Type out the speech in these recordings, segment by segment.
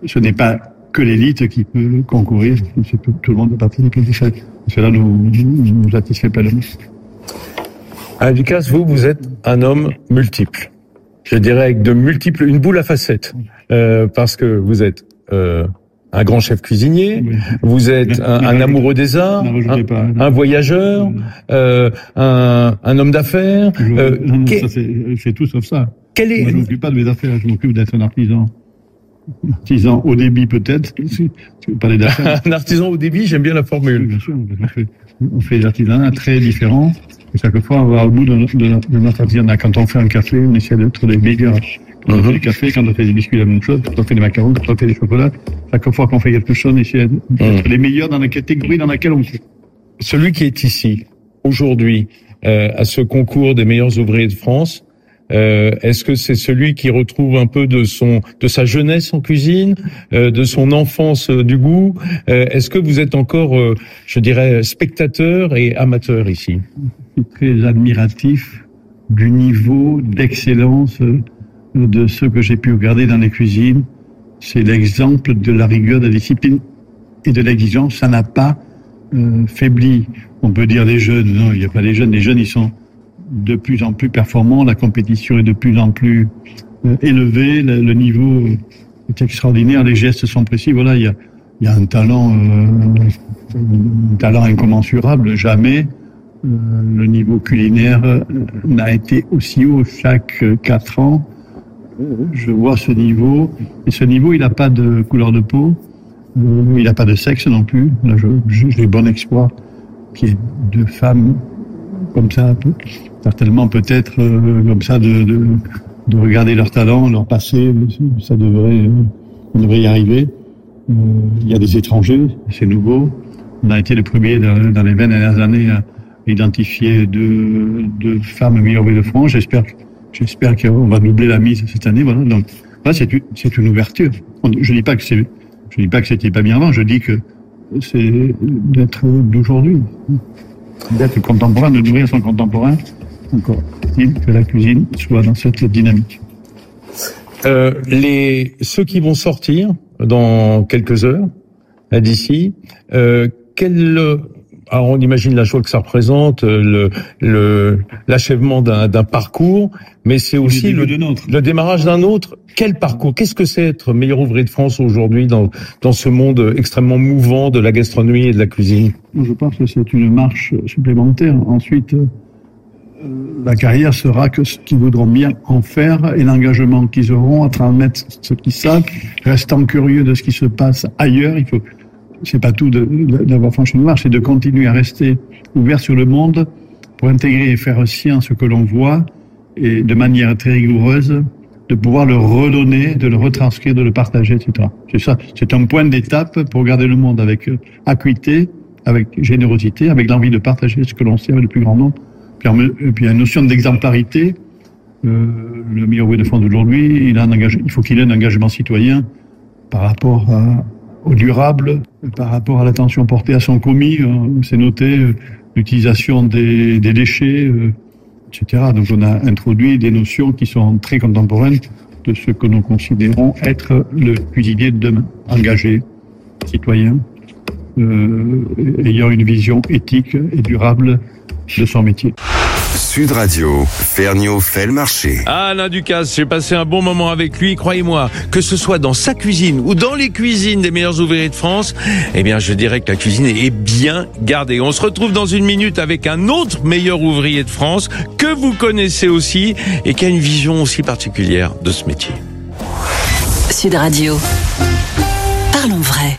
ce n'est pas que l'élite qui peut concourir, c'est tout le monde peut participer. Cela nous satisfait pleinement. Alain Ducasse, vous êtes un homme multiple. Je dirais avec une boule à facettes. Parce que vous êtes un grand chef cuisinier, vous êtes un amoureux des arts, un voyageur, un homme d'affaires. C'est tout sauf ça. Moi, je ne m'occupe pas de mes affaires, je m'occupe d'être un artisan. Artisan haut débit peut-être, si tu veux parler d'affaires. Un artisan haut débit, j'aime bien la formule. Bien sûr, on fait des artisanats très différents. Et chaque fois, on va au bout de notre artisanat. Quand on fait un café, on essaie d'être les meilleurs. Quand on fait du café, quand on fait des biscuits, la même chose. Quand on fait des macarons, quand on fait des chocolats. Chaque fois qu'on fait quelque chose, on essaie d'être les meilleurs dans la catégorie dans laquelle on fait. Celui qui est ici, aujourd'hui, à ce concours des meilleurs ouvriers de France, est-ce que c'est celui qui retrouve un peu de sa jeunesse en cuisine, de son enfance du goût? Est-ce que vous êtes encore, je dirais, spectateur et amateur ici? Je suis très admiratif du niveau d'excellence de ce que j'ai pu regarder dans les cuisines. C'est l'exemple de la rigueur, de la discipline et de l'exigence. Ça n'a pas faibli. On peut dire les jeunes. Non, il n'y a pas les jeunes. Les jeunes, ils sont de plus en plus performants. La compétition est de plus en plus élevée. Le niveau est extraordinaire. Les gestes sont précis. Voilà, il y a un talent incommensurable. Jamais le niveau culinaire n'a été aussi haut. Chaque 4 ans, je vois ce niveau. Et ce niveau, il n'a pas de couleur de peau. Il n'a pas de sexe non plus. Là, j'ai bon espoir qu'il y ait 2 femmes comme ça, certainement peut-être comme ça, de regarder leur talent, leur passé. Ça on devrait y arriver. Il y a des étrangers, c'est nouveau. On a été le premier dans les 20 dernières années à identifier 2 femmes meilleures ouvrières de France. J'espère qu'on va doubler la mise cette année. Voilà. Donc là, c'est une ouverture. Je dis pas que c'était pas bien avant. Je dis que c'est d'être d'aujourd'hui, d'être contemporain, de nourrir son contemporain. Encore que la cuisine soit dans cette dynamique. Ceux qui vont sortir dans quelques heures d'ici, alors on imagine la joie que ça représente, l'achèvement d'un parcours, mais c'est aussi le démarrage d'un autre. Quel parcours? Qu'est-ce que c'est être meilleur ouvrier de France aujourd'hui dans ce monde extrêmement mouvant de la gastronomie et de la cuisine? Je pense que c'est une marche supplémentaire. Ensuite, la carrière sera que ce qu'ils voudront bien en faire et l'engagement qu'ils auront à transmettre ce qu'ils savent, restant curieux de ce qui se passe ailleurs. C'est pas tout d'avoir franchi une marche, c'est de continuer à rester ouvert sur le monde pour intégrer et faire sien ce que l'on voit et de manière très rigoureuse, de pouvoir le redonner, de le retranscrire, de le partager, etc. C'est ça. C'est un point d'étape pour regarder le monde avec acuité, avec générosité, avec l'envie de partager ce que l'on sait avec le plus grand nombre. Et puis, il y a une notion d'exemplarité. Le meilleur ouvrier de France d'aujourd'hui, il faut qu'il ait un engagement citoyen par rapport au durable, par rapport à l'attention portée à son commis. C'est noté l'utilisation des déchets, etc. Donc, on a introduit des notions qui sont très contemporaines de ce que nous considérons être le cuisinier de demain. Engagé, citoyen, ayant une vision éthique et durable de son métier. Sud Radio, Vergniaud fait le marché. Alain Ducasse, j'ai passé un bon moment avec lui, croyez-moi, que ce soit dans sa cuisine ou dans les cuisines des meilleurs ouvriers de France, eh bien je dirais que la cuisine est bien gardée. On se retrouve dans une minute avec un autre meilleur ouvrier de France que vous connaissez aussi et qui a une vision aussi particulière de ce métier. Sud Radio, parlons vrai.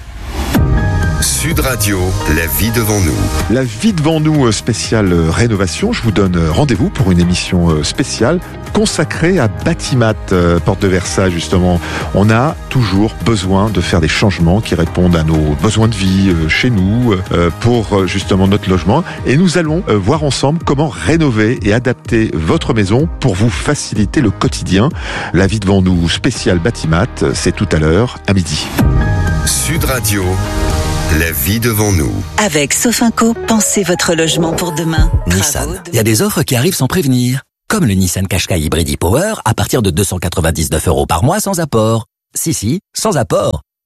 Sud Radio, la vie devant nous. La vie devant nous spéciale rénovation. Je vous donne rendez-vous pour une émission spéciale consacrée à Batimat, porte de Versailles justement. On a toujours besoin de faire des changements qui répondent à nos besoins de vie chez nous pour justement notre logement. Et nous allons voir ensemble comment rénover et adapter votre maison pour vous faciliter le quotidien. La vie devant nous spéciale Batimat, c'est tout à l'heure à midi. Sud Radio. La vie devant nous. Avec Sofinco, pensez votre logement pour demain. Nissan, il y a des offres qui arrivent sans prévenir. Comme le Nissan Qashqai Hybrid e-Power à partir de 299 € par mois sans apport. Si, sans apport.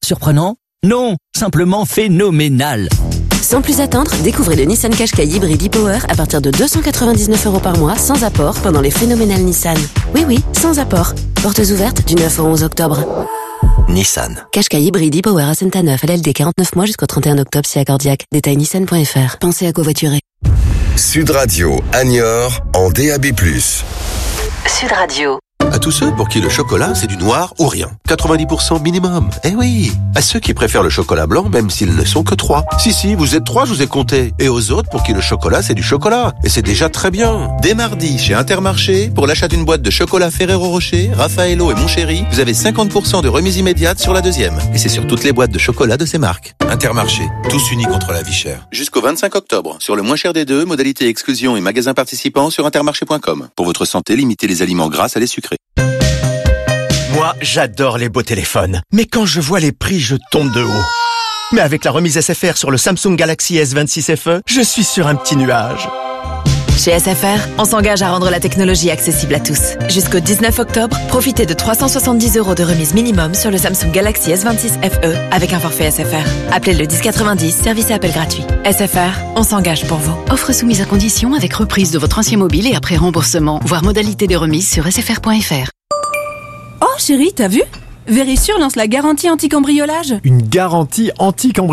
Surprenant? Non, simplement phénoménal. Sans plus attendre, découvrez le Nissan Qashqai hybride e-Power à partir de 299 € par mois, sans apport, pendant les phénoménales Nissan. Oui, sans apport. Portes ouvertes du 9 au 11 octobre. Nissan. Qashqai hybride e-Power à Saint-Aneuf, LLD 49 mois jusqu'au 31 octobre, si accordiaque. Détail nissan.fr. Pensez à covoiturer. Sud Radio à Niort en DAB+. Sud Radio. À tous ceux pour qui le chocolat, c'est du noir ou rien. 90% minimum. Eh oui. À ceux qui préfèrent le chocolat blanc, même s'ils ne sont que 3. Si, vous êtes 3, je vous ai compté. Et aux autres pour qui le chocolat, c'est du chocolat. Et c'est déjà très bien. Dès mardi, chez Intermarché, pour l'achat d'une boîte de chocolat Ferrero Rocher, Raffaello et Mon Chéri, vous avez 50% de remise immédiate sur la deuxième. Et c'est sur toutes les boîtes de chocolat de ces marques. Intermarché, tous unis contre la vie chère. Jusqu'au 25 octobre. Sur le moins cher des deux, modalité exclusion et magasins participants sur intermarché.com. Pour votre santé, limitez les aliments gras à les sucrés. Moi, j'adore les beaux téléphones. Mais quand je vois les prix, je tombe de haut. Mais avec la remise SFR sur le Samsung Galaxy S26 FE, je suis sur un petit nuage. Chez SFR, on s'engage à rendre la technologie accessible à tous. Jusqu'au 19 octobre, profitez de 370 € de remise minimum sur le Samsung Galaxy S26 FE avec un forfait SFR. Appelez le 1090, service et appel gratuit. SFR, on s'engage pour vous. Offre soumise à condition avec reprise de votre ancien mobile et après remboursement. Voir modalité de remise sur sfr.fr. Oh chérie, t'as vu ? Verisure lance la garantie anti-cambriolage. Une garantie anti-cambriolage ?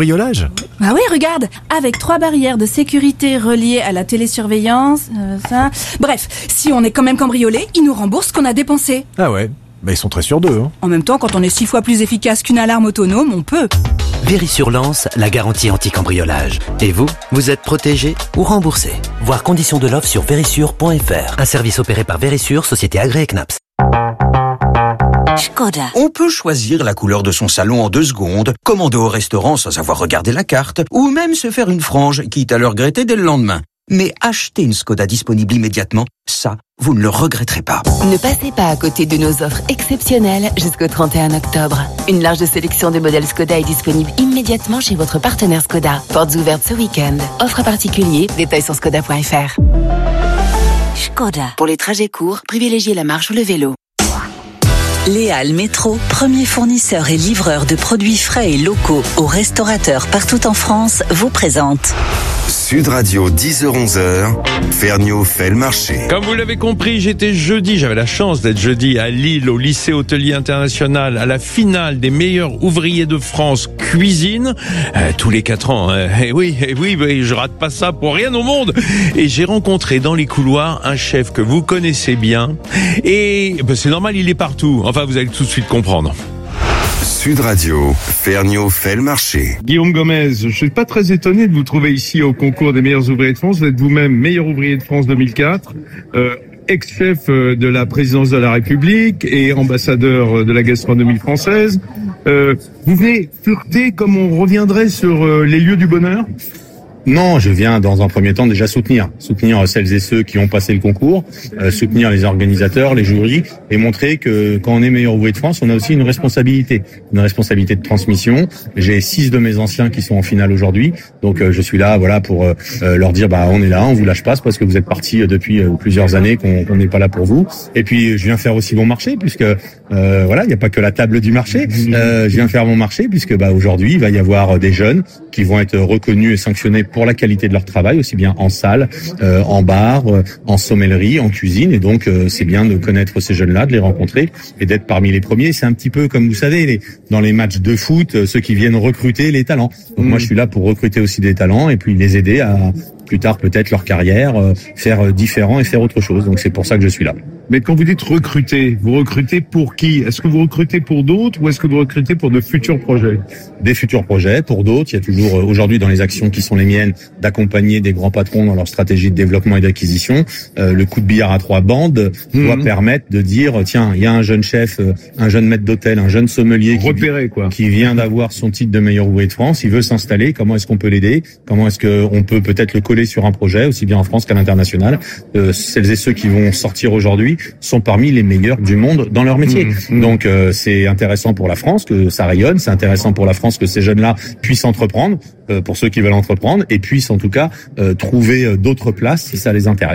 Ah oui, regarde, avec 3 barrières de sécurité reliées à la télésurveillance, Bref, si on est quand même cambriolé, ils nous remboursent ce qu'on a dépensé. Ah ouais, bah ils sont très sûrs d'eux. Hein. En même temps, quand on est 6 fois plus efficace qu'une alarme autonome, on peut. Verisure lance la garantie anti-cambriolage. Et vous êtes protégé ou remboursé. Voir conditions de l'offre sur verisure.fr. Un service opéré par Verisure, société agréée CNAPS. Škoda. On peut choisir la couleur de son salon en 2 secondes, commander au restaurant sans avoir regardé la carte, ou même se faire une frange, quitte à le regretter dès le lendemain. Mais acheter une Škoda disponible immédiatement, ça, vous ne le regretterez pas. Ne passez pas à côté de nos offres exceptionnelles jusqu'au 31 octobre. Une large sélection de modèles Škoda est disponible immédiatement chez votre partenaire Škoda. Portes ouvertes ce week-end. Offre à particulier, détails sur škoda.fr. Škoda. Pour les trajets courts, privilégiez la marche ou le vélo. Léal Métro, premier fournisseur et livreur de produits frais et locaux aux restaurateurs partout en France, vous présente Sud Radio 10h-11h, Ferniaud fait le marché. Comme vous l'avez compris, j'avais la chance d'être jeudi à Lille, au lycée hôtelier international, à la finale des meilleurs ouvriers de France cuisine, tous les 4 ans. Et oui, je rate pas ça pour rien au monde. Et j'ai rencontré dans les couloirs un chef que vous connaissez bien. Et c'est normal, il est partout. Enfin, vous allez tout de suite comprendre. Sud Radio, Ferniaud fait le marché. Guillaume Gomez, je suis pas très étonné de vous trouver ici au concours des meilleurs ouvriers de France. Vous êtes vous-même meilleur ouvrier de France 2004, ex-chef de la présidence de la République et ambassadeur de la gastronomie française. Vous venez fureter comme on reviendrait sur les lieux du bonheur ? Non, je viens dans un premier temps déjà soutenir celles et ceux qui ont passé le concours, soutenir les organisateurs, les jurys, et montrer que quand on est meilleur ouvrier de France, on a aussi une responsabilité de transmission. J'ai 6 de mes anciens qui sont en finale aujourd'hui, donc je suis là, pour leur dire, on est là, on vous lâche pas, c'est parce que vous êtes partis depuis plusieurs années qu'on n'est pas là pour vous. Et puis je viens faire aussi mon marché, puisque il n'y a pas que la table du marché. Je viens faire mon marché, puisque aujourd'hui il va y avoir des jeunes qui vont être reconnus et sanctionnés pour la qualité de leur travail, aussi bien en salle, en bar, en sommellerie, en cuisine. Et donc, c'est bien de connaître ces jeunes-là, de les rencontrer et d'être parmi les premiers. C'est un petit peu comme, vous savez, dans les matchs de foot, ceux qui viennent recruter les talents. Donc moi, je suis là pour recruter aussi des talents et puis les aider à, plus tard, peut-être leur carrière, faire différent et faire autre chose. Donc c'est pour ça que je suis là. Mais quand vous dites recruter, vous recrutez pour qui ? Est-ce que vous recrutez pour d'autres ou est-ce que vous recrutez pour de futurs projets ? Des futurs projets, pour d'autres. Il y a toujours aujourd'hui dans les actions qui sont les miennes d'accompagner des grands patrons dans leur stratégie de développement et d'acquisition. Le coup de billard à 3 bandes doit permettre de dire, tiens, il y a un jeune chef, un jeune maître d'hôtel, un jeune sommelier qui vient d'avoir son titre de meilleur ouvrier de France. Il veut s'installer. Comment est-ce qu'on peut l'aider ? Comment est-ce qu'on peut peut-être le coller sur un projet, aussi bien en France qu'à l'international ? Celles et ceux qui vont sortir aujourd'hui sont parmi les meilleurs du monde dans leur métier. Donc c'est intéressant pour la France que ça rayonne, c'est intéressant pour la France que ces jeunes-là puissent entreprendre, pour ceux qui veulent entreprendre, et puissent en tout cas trouver d'autres places si ça les intéresse.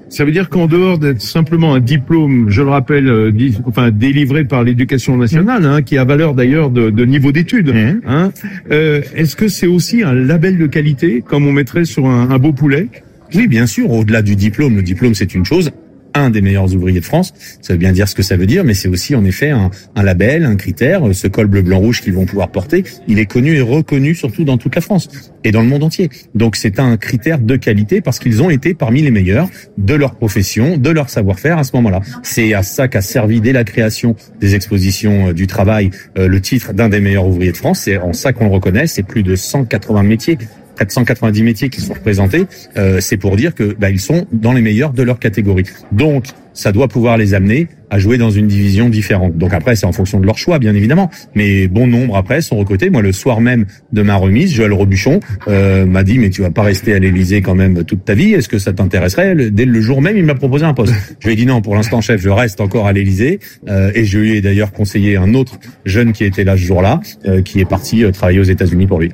Ça veut dire qu'en dehors d'être simplement un diplôme, je le rappelle, délivré par l'Éducation nationale, qui a valeur d'ailleurs de niveau d'études, est-ce que c'est aussi un label de qualité, comme on mettrait sur un beau poulet? Oui, bien sûr. Au-delà du diplôme, le diplôme c'est une chose. Un des meilleurs ouvriers de France, ça veut bien dire ce que ça veut dire, mais c'est aussi en effet un label, un critère. Ce col bleu, blanc, rouge qu'ils vont pouvoir porter, il est connu et reconnu surtout dans toute la France et dans le monde entier. Donc c'est un critère de qualité parce qu'ils ont été parmi les meilleurs de leur profession, de leur savoir-faire à ce moment-là. C'est à ça qu'a servi dès la création des expositions du travail le titre d'un des meilleurs ouvriers de France. C'est en ça qu'on le reconnaît. C'est plus de 180 métiers. Près de 190 métiers qui sont représentés, c'est pour dire que ils sont dans les meilleurs de leur catégorie. Donc, ça doit pouvoir les amener à jouer dans une division différente. Donc après, c'est en fonction de leur choix, bien évidemment. Mais bon nombre après sont recrutés. Moi, le soir même de ma remise, Joël Robuchon m'a dit « Mais tu vas pas rester à l'Élysée quand même toute ta vie. Est-ce que ça t'intéresserait ?» Dès le jour même, il m'a proposé un poste. Je lui ai dit « Non, pour l'instant, chef, je reste encore à l'Élysée. » Et je lui ai d'ailleurs conseillé un autre jeune qui était là ce jour-là, qui est parti travailler aux États-Unis pour lui.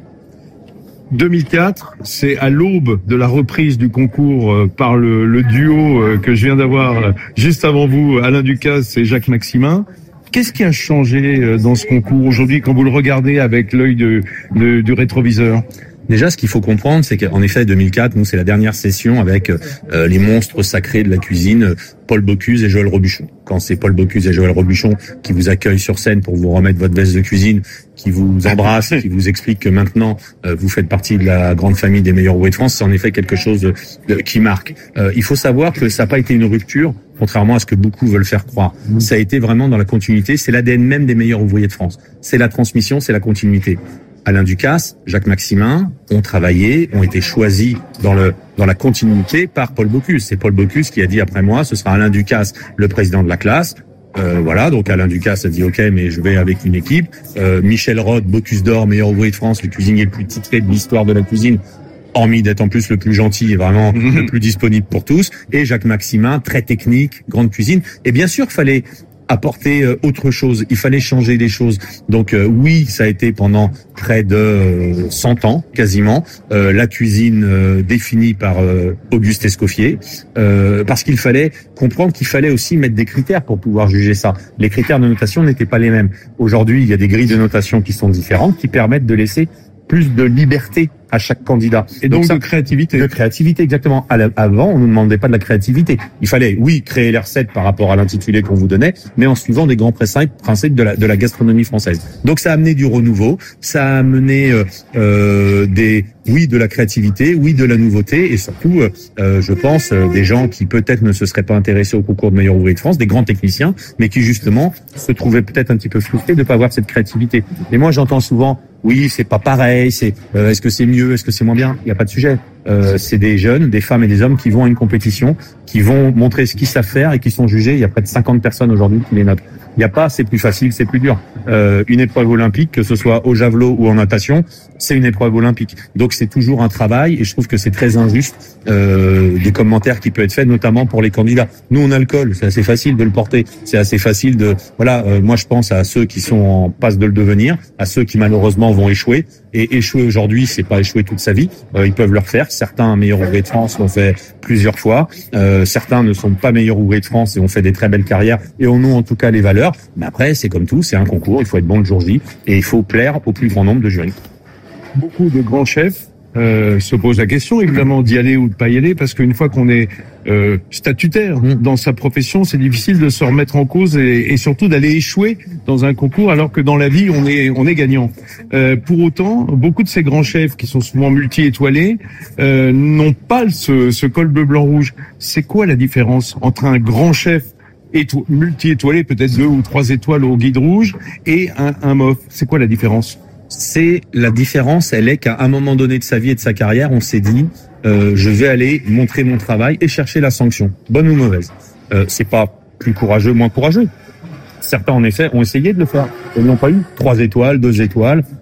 2004, c'est à l'aube de la reprise du concours par le duo que je viens d'avoir juste avant vous, Alain Ducasse et Jacques Maximin. Qu'est-ce qui a changé dans ce concours aujourd'hui quand vous le regardez avec l'œil du rétroviseur? Déjà, ce qu'il faut comprendre, c'est qu'en effet, 2004, nous, c'est la dernière session avec les monstres sacrés de la cuisine, Paul Bocuse et Joël Robuchon. Quand c'est Paul Bocuse et Joël Robuchon qui vous accueillent sur scène pour vous remettre votre veste de cuisine, qui vous embrassent, qui vous expliquent que maintenant, vous faites partie de la grande famille des meilleurs ouvriers de France, c'est en effet quelque chose qui marque. Il faut savoir que ça n'a pas été une rupture, contrairement à ce que beaucoup veulent faire croire. Ça a été vraiment dans la continuité, c'est l'ADN même des meilleurs ouvriers de France. C'est la transmission, c'est la continuité. Alain Ducasse, Jacques Maximin ont travaillé, ont été choisis dans la continuité par Paul Bocuse. C'est Paul Bocuse qui a dit après moi, ce sera Alain Ducasse, le président de la classe. Donc Alain Ducasse a dit ok, mais je vais avec une équipe. Michel Rode, Bocuse d'Or, meilleur ouvrier de France, le cuisinier le plus titré de l'histoire de la cuisine, hormis d'être en plus le plus gentil et vraiment le plus disponible pour tous. Et Jacques Maximin, très technique, grande cuisine. Et bien sûr, fallait apporter autre chose, il fallait changer les choses. Donc oui, ça a été pendant près de 100 ans, quasiment, la cuisine définie par Auguste Escoffier, parce qu'il fallait comprendre qu'il fallait aussi mettre des critères pour pouvoir juger ça. Les critères de notation n'étaient pas les mêmes. Aujourd'hui, il y a des grilles de notation qui sont différentes, qui permettent de laisser plus de liberté à chaque candidat. Et donc de créativité. De créativité, exactement. Avant, on ne nous demandait pas de la créativité. Il fallait, oui, créer les recettes par rapport à l'intitulé qu'on vous donnait, mais en suivant des grands principes de la gastronomie française. Donc ça a amené du renouveau, ça a amené de la créativité, de la nouveauté, et surtout, je pense, des gens qui peut-être ne se seraient pas intéressés au concours de meilleur ouvrier de France, des grands techniciens, mais qui justement se trouvaient peut-être un petit peu frustrés de ne pas avoir cette créativité. Et moi, j'entends souvent, oui, c'est pas pareil, est-ce que c'est mieux, est-ce que c'est moins bien? Il n'y a pas de sujet. C'est des jeunes, des femmes et des hommes qui vont à une compétition, qui vont montrer ce qu'ils savent faire et qui sont jugés. Il y a près de 50 personnes aujourd'hui qui les notent. Il n'y a pas c'est plus facile, c'est plus dur. Une épreuve olympique, que ce soit au javelot ou en natation, c'est une épreuve olympique. Donc c'est toujours un travail et je trouve que c'est très injuste des commentaires qui peuvent être faits, notamment pour les candidats. Nous on a le col, c'est assez facile de le porter, c'est assez facile de moi je pense à ceux qui sont en passe de le devenir, à ceux qui malheureusement vont échouer. Et échouer aujourd'hui, c'est pas échouer toute sa vie. Ils peuvent le refaire. Certains meilleurs ouvriers de France l'ont fait plusieurs fois. Certains ne sont pas meilleurs ouvriers de France et ont fait des très belles carrières et en ont en tout cas les valeurs. Mais après, c'est comme tout, c'est un concours. Il faut être bon le jour J et il faut plaire au plus grand nombre de jurys. Beaucoup de grands chefs se posent la question évidemment d'y aller ou de pas y aller parce qu'une fois qu'on est statutaire dans sa profession, c'est difficile de se remettre en cause et surtout d'aller échouer dans un concours alors que dans la vie on est gagnant. Pour autant, beaucoup de ces grands chefs qui sont souvent multi-étoilés n'ont pas ce col bleu blanc rouge. C'est quoi la différence entre un grand chef multi-étoilé, peut-être 2 ou 3 étoiles au guide rouge, et un MOF? C'est quoi la différence? C'est la différence, elle est qu'à un moment donné de sa vie et de sa carrière, on s'est dit je vais aller montrer mon travail et chercher la sanction, bonne ou mauvaise. C'est pas plus courageux, moins courageux. Certains en effet ont essayé de le faire, ils n'ont pas eu 3 étoiles, 2 étoiles.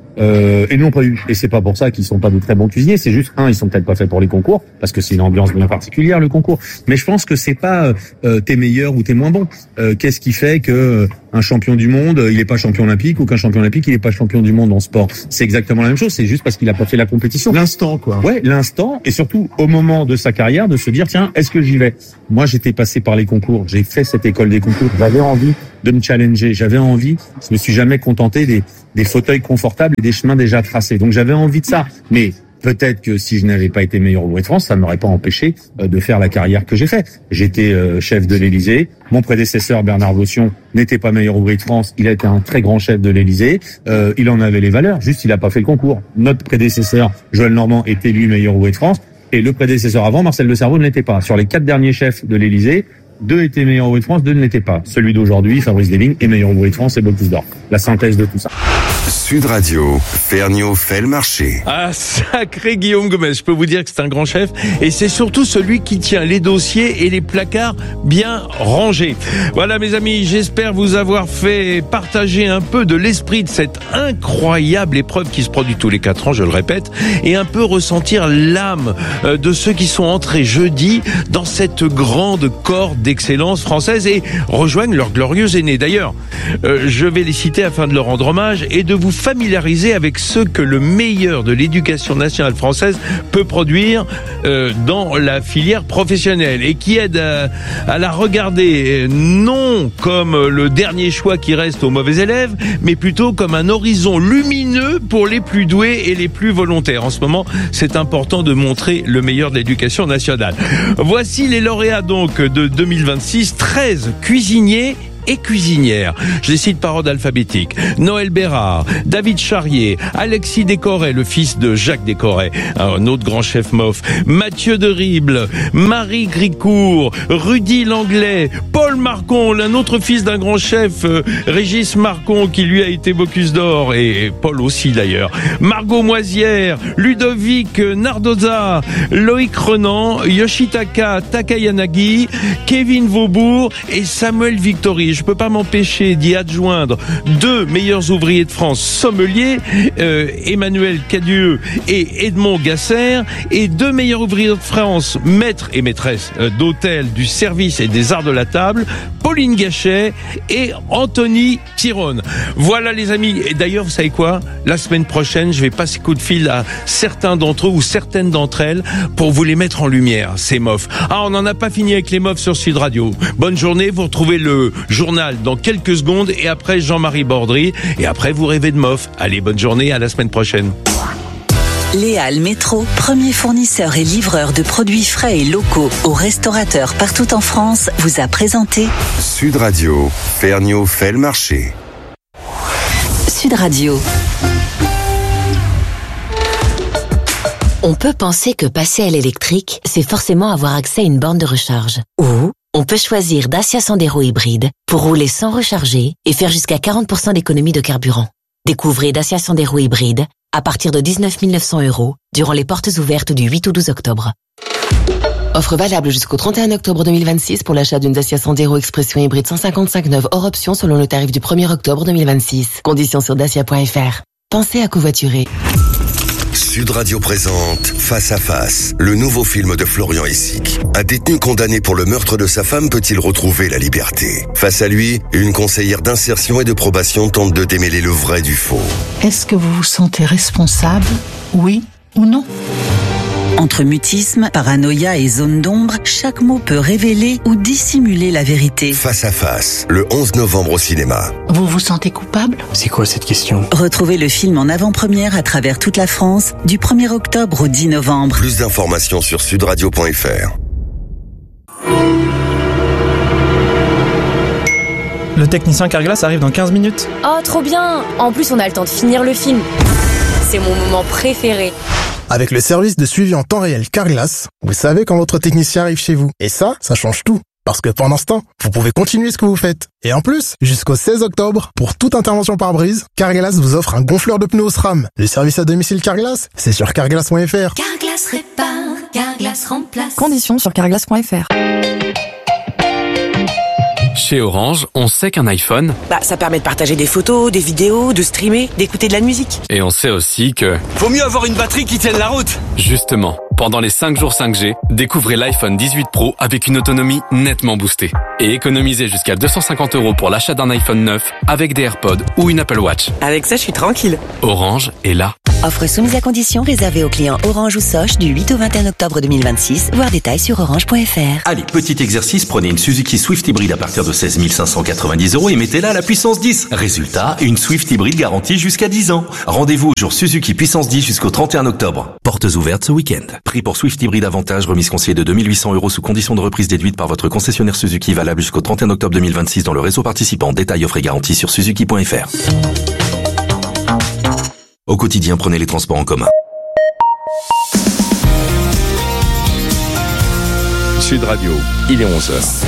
et ne l'ont pas eu. Et c'est pas pour ça qu'ils sont pas de très bons cuisiniers, c'est juste, ils sont peut-être pas faits pour les concours, parce que c'est une ambiance bien particulière, le concours. Mais je pense que c'est pas t'es meilleur ou t'es moins bon. Qu'est-ce qui fait que un champion du monde, il est pas champion olympique, ou qu'un champion olympique, il est pas champion du monde en sport? C'est exactement la même chose, c'est juste parce qu'il a pas fait la compétition. L'instant, quoi. Ouais, l'instant, et surtout au moment de sa carrière, de se dire, tiens, est-ce que j'y vais? Moi, j'étais passé par les concours, j'ai fait cette école des concours, j'avais envie de me challenger, j'avais envie, je me suis jamais contenté des fauteuils confortables et des chemins déjà tracés. Donc j'avais envie de ça. Mais peut-être que si je n'avais pas été meilleur ouvrier de France, ça ne m'aurait pas empêché de faire la carrière que j'ai fait. J'étais chef de l'Élysée. Mon prédécesseur Bernard Vaution n'était pas meilleur ouvrier de France. Il a été un très grand chef de l'Élysée. Il en avait les valeurs. Juste, il n'a pas fait le concours. Notre prédécesseur Joël Normand était lui meilleur ouvrier de France. Et le prédécesseur avant, Marcel de Cerveau, ne l'était pas. Sur les 4 derniers chefs de l'Élysée, 2 étaient meilleurs ouvriers de France, 2 ne l'étaient pas. Celui d'aujourd'hui, Fabrice Desvignes, est meilleur ouvrier de France et Bocuse d'Or. La synthèse de tout ça. Sud Radio, Ferniaud fait le marché. Ah, sacré Guillaume Gomez, je peux vous dire que c'est un grand chef et c'est surtout celui qui tient les dossiers et les placards bien rangés. Voilà mes amis, j'espère vous avoir fait partager un peu de l'esprit de cette incroyable épreuve qui se produit tous les 4 ans, je le répète, et un peu ressentir l'âme de ceux qui sont entrés jeudi dans cette grande corde d'excellence française et rejoignent leurs glorieux aînés. D'ailleurs, je vais les citer afin de leur rendre hommage et de vous familiariser avec ce que le meilleur de l'éducation nationale française peut produire dans la filière professionnelle et qui aide à la regarder non comme le dernier choix qui reste aux mauvais élèves, mais plutôt comme un horizon lumineux pour les plus doués et les plus volontaires. En ce moment, c'est important de montrer le meilleur de l'éducation nationale. Voici les lauréats donc de 2026, 13 cuisiniers et cuisinières. Je les cite par ordre alphabétique. Noël Bérard, David Charrier, Alexis Descorret, le fils de Jacques Descorret, un autre grand chef MOF, Mathieu de Rible, Marie Gricourt, Rudy Langlais, Paul Marcon, un autre fils d'un grand chef, Régis Marcon, qui lui a été Bocuse d'Or, et Paul aussi d'ailleurs, Margot Moisière, Ludovic Nardoza, Loïc Renan, Yoshitaka Takayanagi, Kevin Vaubourg et Samuel Victory. Je peux pas m'empêcher d'y adjoindre 2 meilleurs ouvriers de France sommeliers, Emmanuel Cadieux et Edmond Gasser, et 2 meilleurs ouvriers de France, maîtres et maîtresses d'hôtel, du service et des arts de la table, Pauline Gachet et Anthony Tyrone. Voilà les amis, et d'ailleurs vous savez quoi, la semaine prochaine je vais passer coup de fil à certains d'entre eux ou certaines d'entre elles pour vous les mettre en lumière, ces MOF. Ah, on n'en a pas fini avec les MOF sur Sud Radio. Bonne journée, vous retrouvez le journal dans quelques secondes et après Jean-Marie Bordry et après vous rêvez de MOF. Allez, bonne journée, à la semaine prochaine. Léal Métro, premier fournisseur et livreur de produits frais et locaux aux restaurateurs partout en France, vous a présenté Sud Radio, Ferniaud fait le marché. Sud Radio. On peut penser que passer à l'électrique, c'est forcément avoir accès à une borne de recharge. Ou on peut choisir Dacia Sandero hybride pour rouler sans recharger et faire jusqu'à 40% d'économie de carburant. Découvrez Dacia Sandero hybride à partir de 19 900 € durant les portes ouvertes du 8 au 12 octobre. Offre valable jusqu'au 31 octobre 2026 pour l'achat d'une Dacia Sandero Expression hybride 155 neuve hors option selon le tarif du 1er octobre 2026. Conditions sur dacia.fr. Pensez à covoiturer. Sud Radio présente Face à Face, le nouveau film de Florian Essic. Un détenu condamné pour le meurtre de sa femme peut-il retrouver la liberté? Face à lui, une conseillère d'insertion et de probation tente de démêler le vrai du faux. Est-ce que vous vous sentez responsable, oui ou non? Entre mutisme, paranoïa et zone d'ombre, chaque mot peut révéler ou dissimuler la vérité. Face à Face, le 11 novembre au cinéma. Vous vous sentez coupable? C'est quoi cette question? Retrouvez le film en avant-première à travers toute la France du 1er octobre au 10 novembre. Plus d'informations sur sudradio.fr. Le technicien Carglass arrive dans 15 minutes. Oh, trop bien! En plus, on a le temps de finir le film. C'est mon moment préféré. Avec le service de suivi en temps réel Carglass, vous savez quand votre technicien arrive chez vous. Et ça change tout. Parce que pendant ce temps, vous pouvez continuer ce que vous faites. Et en plus, jusqu'au 16 octobre, pour toute intervention par brise, Carglass vous offre un gonfleur de pneus SRAM. Le service à domicile Carglass, c'est sur carglass.fr. Carglass répare, Carglass remplace. Conditions sur carglass.fr. Chez Orange, on sait qu'un iPhone... ça permet de partager des photos, des vidéos, de streamer, d'écouter de la musique. Et on sait aussi que... Vaut mieux avoir une batterie qui tienne la route. Justement, pendant les 5 jours 5G, découvrez l'iPhone 18 Pro avec une autonomie nettement boostée. Et économisez jusqu'à 250 € pour l'achat d'un iPhone 9 avec des AirPods ou une Apple Watch. Avec ça, je suis tranquille. Orange est là. Offre soumise à conditions réservée aux clients Orange ou Soch du 8 au 21 octobre 2026. Voir détails sur orange.fr. Allez, petit exercice, prenez une Suzuki Swift hybride à partir de 16 590 € et mettez-la à la puissance 10. Résultat, une Swift hybride garantie jusqu'à 10 ans. Rendez-vous au jour Suzuki puissance 10 jusqu'au 31 octobre. Portes ouvertes ce week-end. Prix pour Swift hybride avantage, remise conseillée de 2800 € sous condition de reprise déduite par votre concessionnaire Suzuki, valable jusqu'au 31 octobre 2026 dans le réseau participant. Détails, offres et garanties sur suzuki.fr. Au quotidien, prenez les transports en commun. Sud Radio, il est 11h.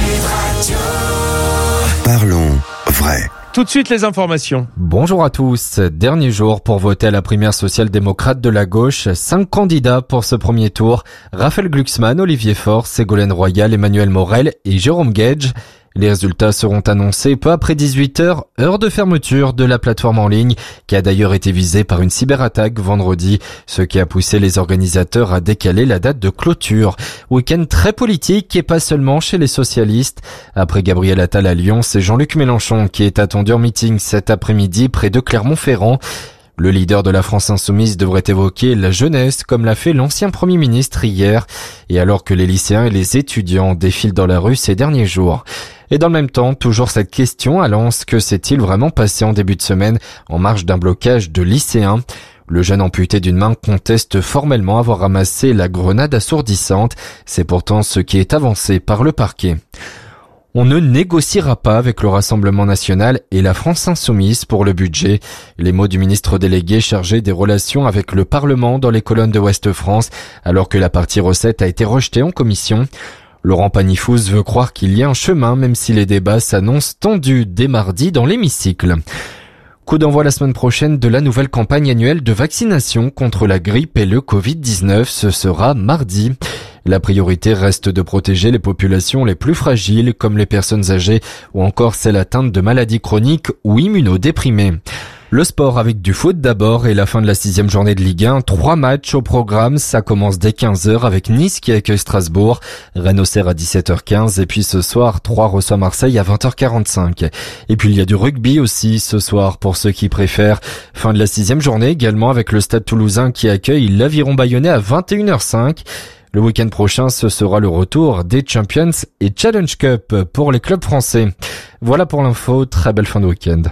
Parlons vrai. Tout de suite les informations. Bonjour à tous. Dernier jour pour voter à la primaire social-démocrate de la gauche. 5 candidats pour ce premier tour. Raphaël Glucksmann, Olivier Faure, Ségolène Royal, Emmanuel Morel et Jérôme Gage. Les résultats seront annoncés peu après 18h, heure de fermeture de la plateforme en ligne, qui a d'ailleurs été visée par une cyberattaque vendredi, ce qui a poussé les organisateurs à décaler la date de clôture. Week-end très politique et pas seulement chez les socialistes. Après Gabriel Attal à Lyon, c'est Jean-Luc Mélenchon qui est attendu en meeting cet après-midi près de Clermont-Ferrand. Le leader de la France Insoumise devrait évoquer la jeunesse comme l'a fait l'ancien Premier ministre hier, et alors que les lycéens et les étudiants défilent dans la rue ces derniers jours. Et dans le même temps, toujours cette question à Lens, que s'est-il vraiment passé en début de semaine en marge d'un blocage de lycéens ? Le jeune amputé d'une main conteste formellement avoir ramassé la grenade assourdissante. C'est pourtant ce qui est avancé par le parquet. On ne négociera pas avec le Rassemblement national et la France insoumise pour le budget. Les mots du ministre délégué chargé des relations avec le Parlement dans les colonnes de Ouest France, alors que la partie recettes a été rejetée en commission. Laurent Pagny-Fous veut croire qu'il y a un chemin, même si les débats s'annoncent tendus dès mardi dans l'hémicycle. Coup d'envoi la semaine prochaine de la nouvelle campagne annuelle de vaccination contre la grippe et le Covid-19. Ce sera mardi. La priorité reste de protéger les populations les plus fragiles, comme les personnes âgées ou encore celles atteintes de maladies chroniques ou immunodéprimées. Le sport avec du foot d'abord et la fin de la 6e journée de Ligue 1. 3 matchs au programme. Ça commence dès 15h avec Nice qui accueille Strasbourg. Rennes-Auxerre à 17h15 et puis ce soir, 3 reçoit Marseille à 20h45. Et puis il y a du rugby aussi ce soir pour ceux qui préfèrent. Fin de la 6e journée également avec le Stade Toulousain qui accueille l'Aviron Bayonnais à 21h05. Le week-end prochain, ce sera le retour des Champions et Challenge Cup pour les clubs français. Voilà pour l'info. Très belle fin de week-end.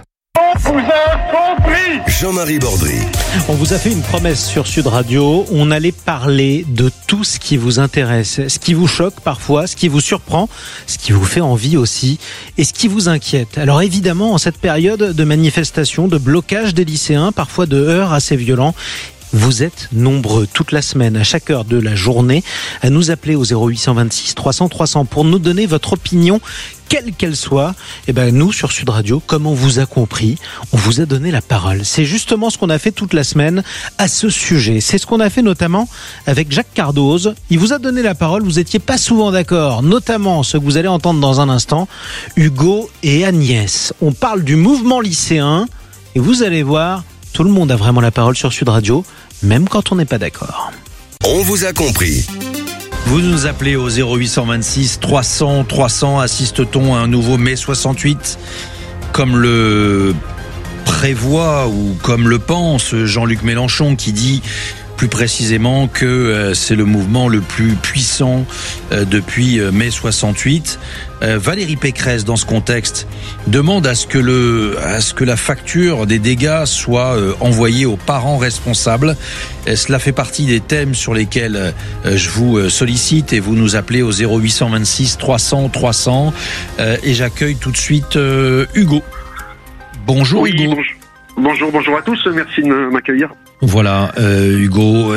Jean-Marie Bordry. On vous a fait une promesse sur Sud Radio. On allait parler de tout ce qui vous intéresse, ce qui vous choque parfois, ce qui vous surprend, ce qui vous fait envie aussi et ce qui vous inquiète. Alors évidemment, en cette période de manifestations, de blocage des lycéens, parfois de heurts assez violents, vous êtes nombreux toute la semaine, à chaque heure de la journée, à nous appeler au 0826 300 300 pour nous donner votre opinion, quelle qu'elle soit. Et nous, sur Sud Radio, comme on vous a compris, on vous a donné la parole. C'est justement ce qu'on a fait toute la semaine à ce sujet. C'est ce qu'on a fait notamment avec Jacques Cardoz. Il vous a donné la parole, vous étiez pas souvent d'accord, notamment ce que vous allez entendre dans un instant, Hugo et Agnès. On parle du mouvement lycéen et vous allez voir, tout le monde a vraiment la parole sur Sud Radio, même quand on n'est pas d'accord. On vous a compris. Vous nous appelez au 0826 300 300. Assiste-t-on à un nouveau mai 68 comme le prévoit ou comme le pense Jean-Luc Mélenchon, qui dit plus précisément que c'est le mouvement le plus puissant depuis mai 68. Valérie Pécresse, dans ce contexte, demande à ce que la facture des dégâts soit envoyée aux parents responsables. Cela fait partie des thèmes sur lesquels je vous sollicite et vous nous appelez au 0826 300 300 et j'accueille tout de suite Hugo. Bonjour Hugo. Bonjour à tous, merci de m'accueillir. Voilà, Hugo,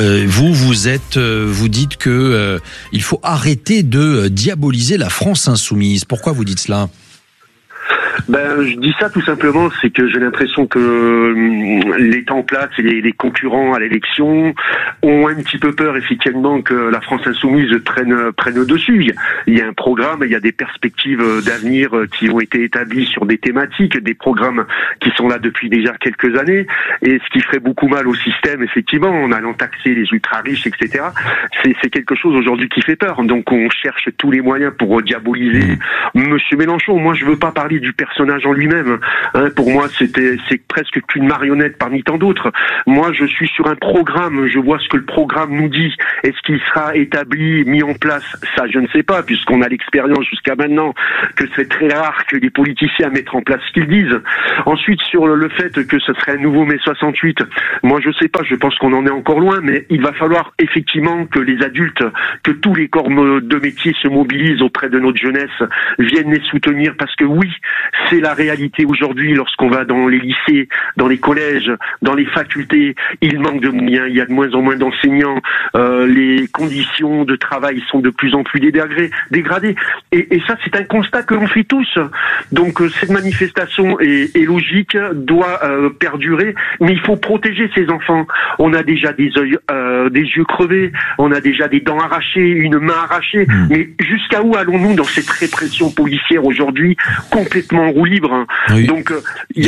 vous dites que il faut arrêter de diaboliser la France insoumise. Pourquoi vous dites cela ? Je dis ça tout simplement, c'est que j'ai l'impression que l'État en place et les concurrents à l'élection ont un petit peu peur effectivement que la France insoumise prenne le dessus. Il y a un programme, il y a des perspectives d'avenir qui ont été établies sur des thématiques, des programmes qui sont là depuis déjà quelques années, et ce qui ferait beaucoup mal au système effectivement en allant taxer les ultra riches, etc. C'est quelque chose aujourd'hui qui fait peur. Donc on cherche tous les moyens pour diaboliser Monsieur Mélenchon. Moi je veux pas parler du personnage en lui-même. Pour moi c'est presque qu'une marionnette parmi tant d'autres. Moi je suis sur un programme, je vois ce que le programme nous dit. Est-ce qu'il sera établi, mis en place? Ça je ne sais pas, puisqu'on a l'expérience jusqu'à maintenant que c'est très rare que les politiciens mettent en place ce qu'ils disent. Ensuite sur le fait que ce serait un nouveau mai 68, moi je sais pas, je pense qu'on en est encore loin, mais il va falloir effectivement que les adultes, que tous les corps de métier se mobilisent auprès de notre jeunesse, viennent les soutenir, parce que oui, c'est la réalité aujourd'hui lorsqu'on va dans les lycées, dans les collèges, dans les facultés, il manque de moyens, il y a de moins en moins d'enseignants, les conditions de travail sont de plus en plus dégradées, et ça c'est un constat que l'on fait tous. Donc cette manifestation est logique, doit perdurer, mais il faut protéger ces enfants. On a déjà des yeux crevés, on a déjà des dents arrachées, une main arrachée, mais jusqu'à où allons-nous dans cette répression policière aujourd'hui, complètement en roue libre? Oui. Donc il y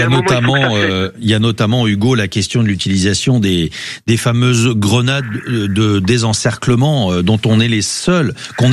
a notamment Hugo la question de l'utilisation des fameuses grenades de désencerclement dont qu'on est les seuls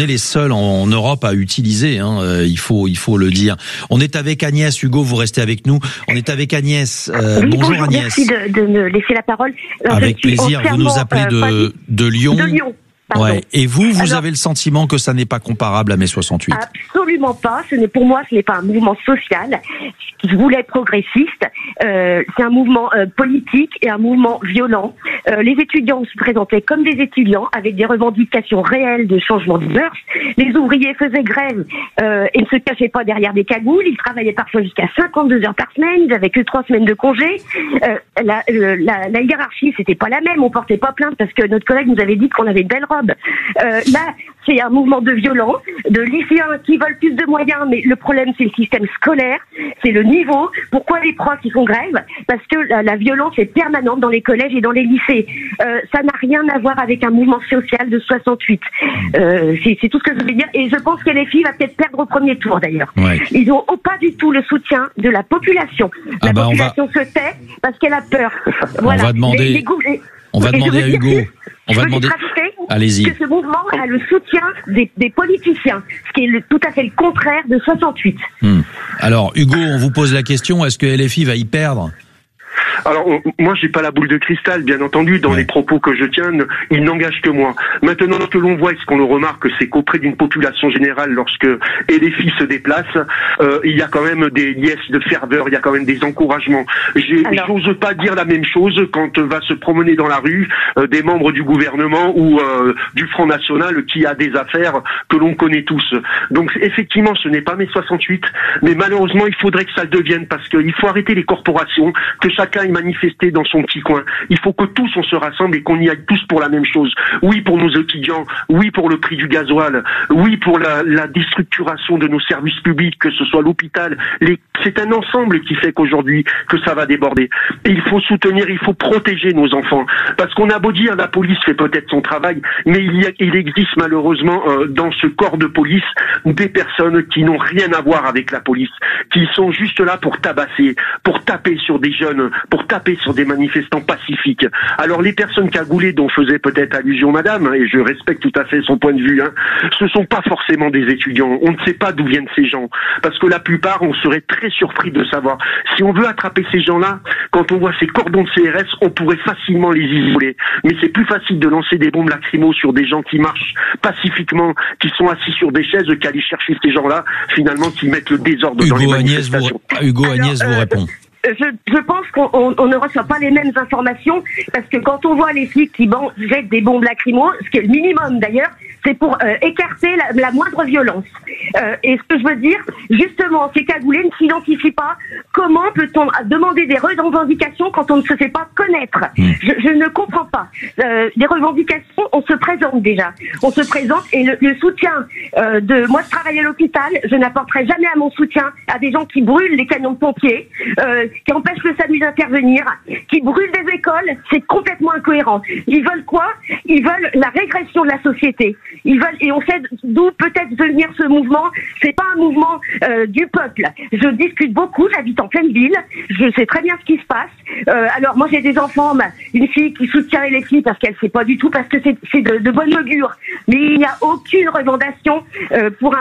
en Europe à utiliser. Il faut le dire. On est avec Agnès. Hugo, vous restez avec nous. On est avec Agnès. Bonjour Agnès. Merci de me laisser la parole. Alors, avec plaisir. Vous nous appelez de Lyon. De Lyon. Ouais. Et vous avez le sentiment que ça n'est pas comparable à mai 68? Absolument pas. Pour moi, ce n'est pas un mouvement social qui voulait être progressiste. C'est un mouvement politique et un mouvement violent. Les étudiants se présentaient comme des étudiants avec des revendications réelles de changement de mœurs. Les ouvriers faisaient grève et ne se cachaient pas derrière des cagoules. Ils travaillaient parfois jusqu'à 52 heures par semaine. Ils avaient que 3 semaines de congé. La hiérarchie, c'était pas la même. On portait pas plainte parce que notre collègue nous avait dit qu'on avait de belles robes. Là, c'est un mouvement de violents, de lycéens qui veulent plus de moyens, mais le problème, c'est le système scolaire, c'est le niveau. Pourquoi les profs qui font grève? Parce que la violence est permanente dans les collèges et dans les lycées. Ça n'a rien à voir avec un mouvement social de 68. C'est tout ce que je veux dire. Et je pense que les filles vont peut-être perdre au premier tour, d'ailleurs. Ouais. Ils n'ont pas du tout le soutien de la population. La population se tait parce qu'elle a peur. Voilà. On va demander à Hugo. On va demander. Allez-y. Que ce mouvement a le soutien des politiciens, ce qui est tout à fait le contraire de 68. Alors, Hugo, on vous pose la question, est-ce que LFI va y perdre? Alors, moi, j'ai pas la boule de cristal, bien entendu, dans les propos que je tiens, ils n'engagent que moi. Maintenant, ce que l'on voit et ce qu'on le remarque, c'est qu'auprès d'une population générale, lorsque LFI se déplace, il y a quand même des liesses de ferveur, il y a quand même des encouragements. J'ose pas dire la même chose quand va se promener dans la rue des membres du gouvernement ou du Front National qui a des affaires que l'on connaît tous. Donc, effectivement, ce n'est pas mai 68, mais malheureusement, il faudrait que ça le devienne, parce qu'il faut arrêter les corporations, que chacun est manifesté dans son petit coin. Il faut que tous on se rassemble et qu'on y aille tous pour la même chose. Oui pour nos étudiants, oui pour le prix du gasoil, oui pour la déstructuration de nos services publics, que ce soit l'hôpital. C'est un ensemble qui fait qu'aujourd'hui que ça va déborder. Et il faut soutenir, il faut protéger nos enfants. Parce qu'on a beau dire la police fait peut-être son travail, mais il existe malheureusement dans ce corps de police des personnes qui n'ont rien à voir avec la police, qui sont juste là pour tabasser, pour taper sur des jeunes, pour taper sur des manifestants pacifiques. Alors les personnes cagoulées dont faisait peut-être allusion madame, et je respecte tout à fait son point de vue, ce sont pas forcément des étudiants. On ne sait pas d'où viennent ces gens, parce que la plupart, on serait très surpris de savoir. Si on veut attraper ces gens-là, quand on voit ces cordons de CRS, on pourrait facilement les isoler. Mais c'est plus facile de lancer des bombes lacrymaux sur des gens qui marchent pacifiquement, qui sont assis sur des chaises, qu'aller chercher ces gens-là, finalement, qui mettent le désordre dans les manifestations. Agnès vous répond. Je pense qu'on ne reçoit pas les mêmes informations, parce que quand on voit les flics qui jettent des bombes lacrymaux, ce qui est le minimum d'ailleurs, c'est pour écarter la moindre violence. Et ce que je veux dire, justement, ces cagoulés ne s'identifient pas. Comment peut-on demander des revendications quand on ne se fait pas connaître? Je ne comprends pas. Les revendications, on se présente déjà. On se présente et le soutien moi je travaille à l'hôpital, je n'apporterai jamais à mon soutien à des gens qui brûlent les camions de pompiers, qui empêchent le SAMU d'intervenir, qui brûlent des écoles. C'est complètement incohérent. Ils veulent quoi? Ils veulent la régression de la société. Ils veulent, et on sait d'où peut-être venir ce mouvement. C'est pas un mouvement du peuple. Je discute beaucoup, j'habite en pleine ville, je sais très bien ce qui se passe. Alors moi j'ai des enfants, une fille qui soutient les filles parce qu'elle sait pas du tout, parce que c'est de bonne augure. Mais il n'y a aucune revendication pour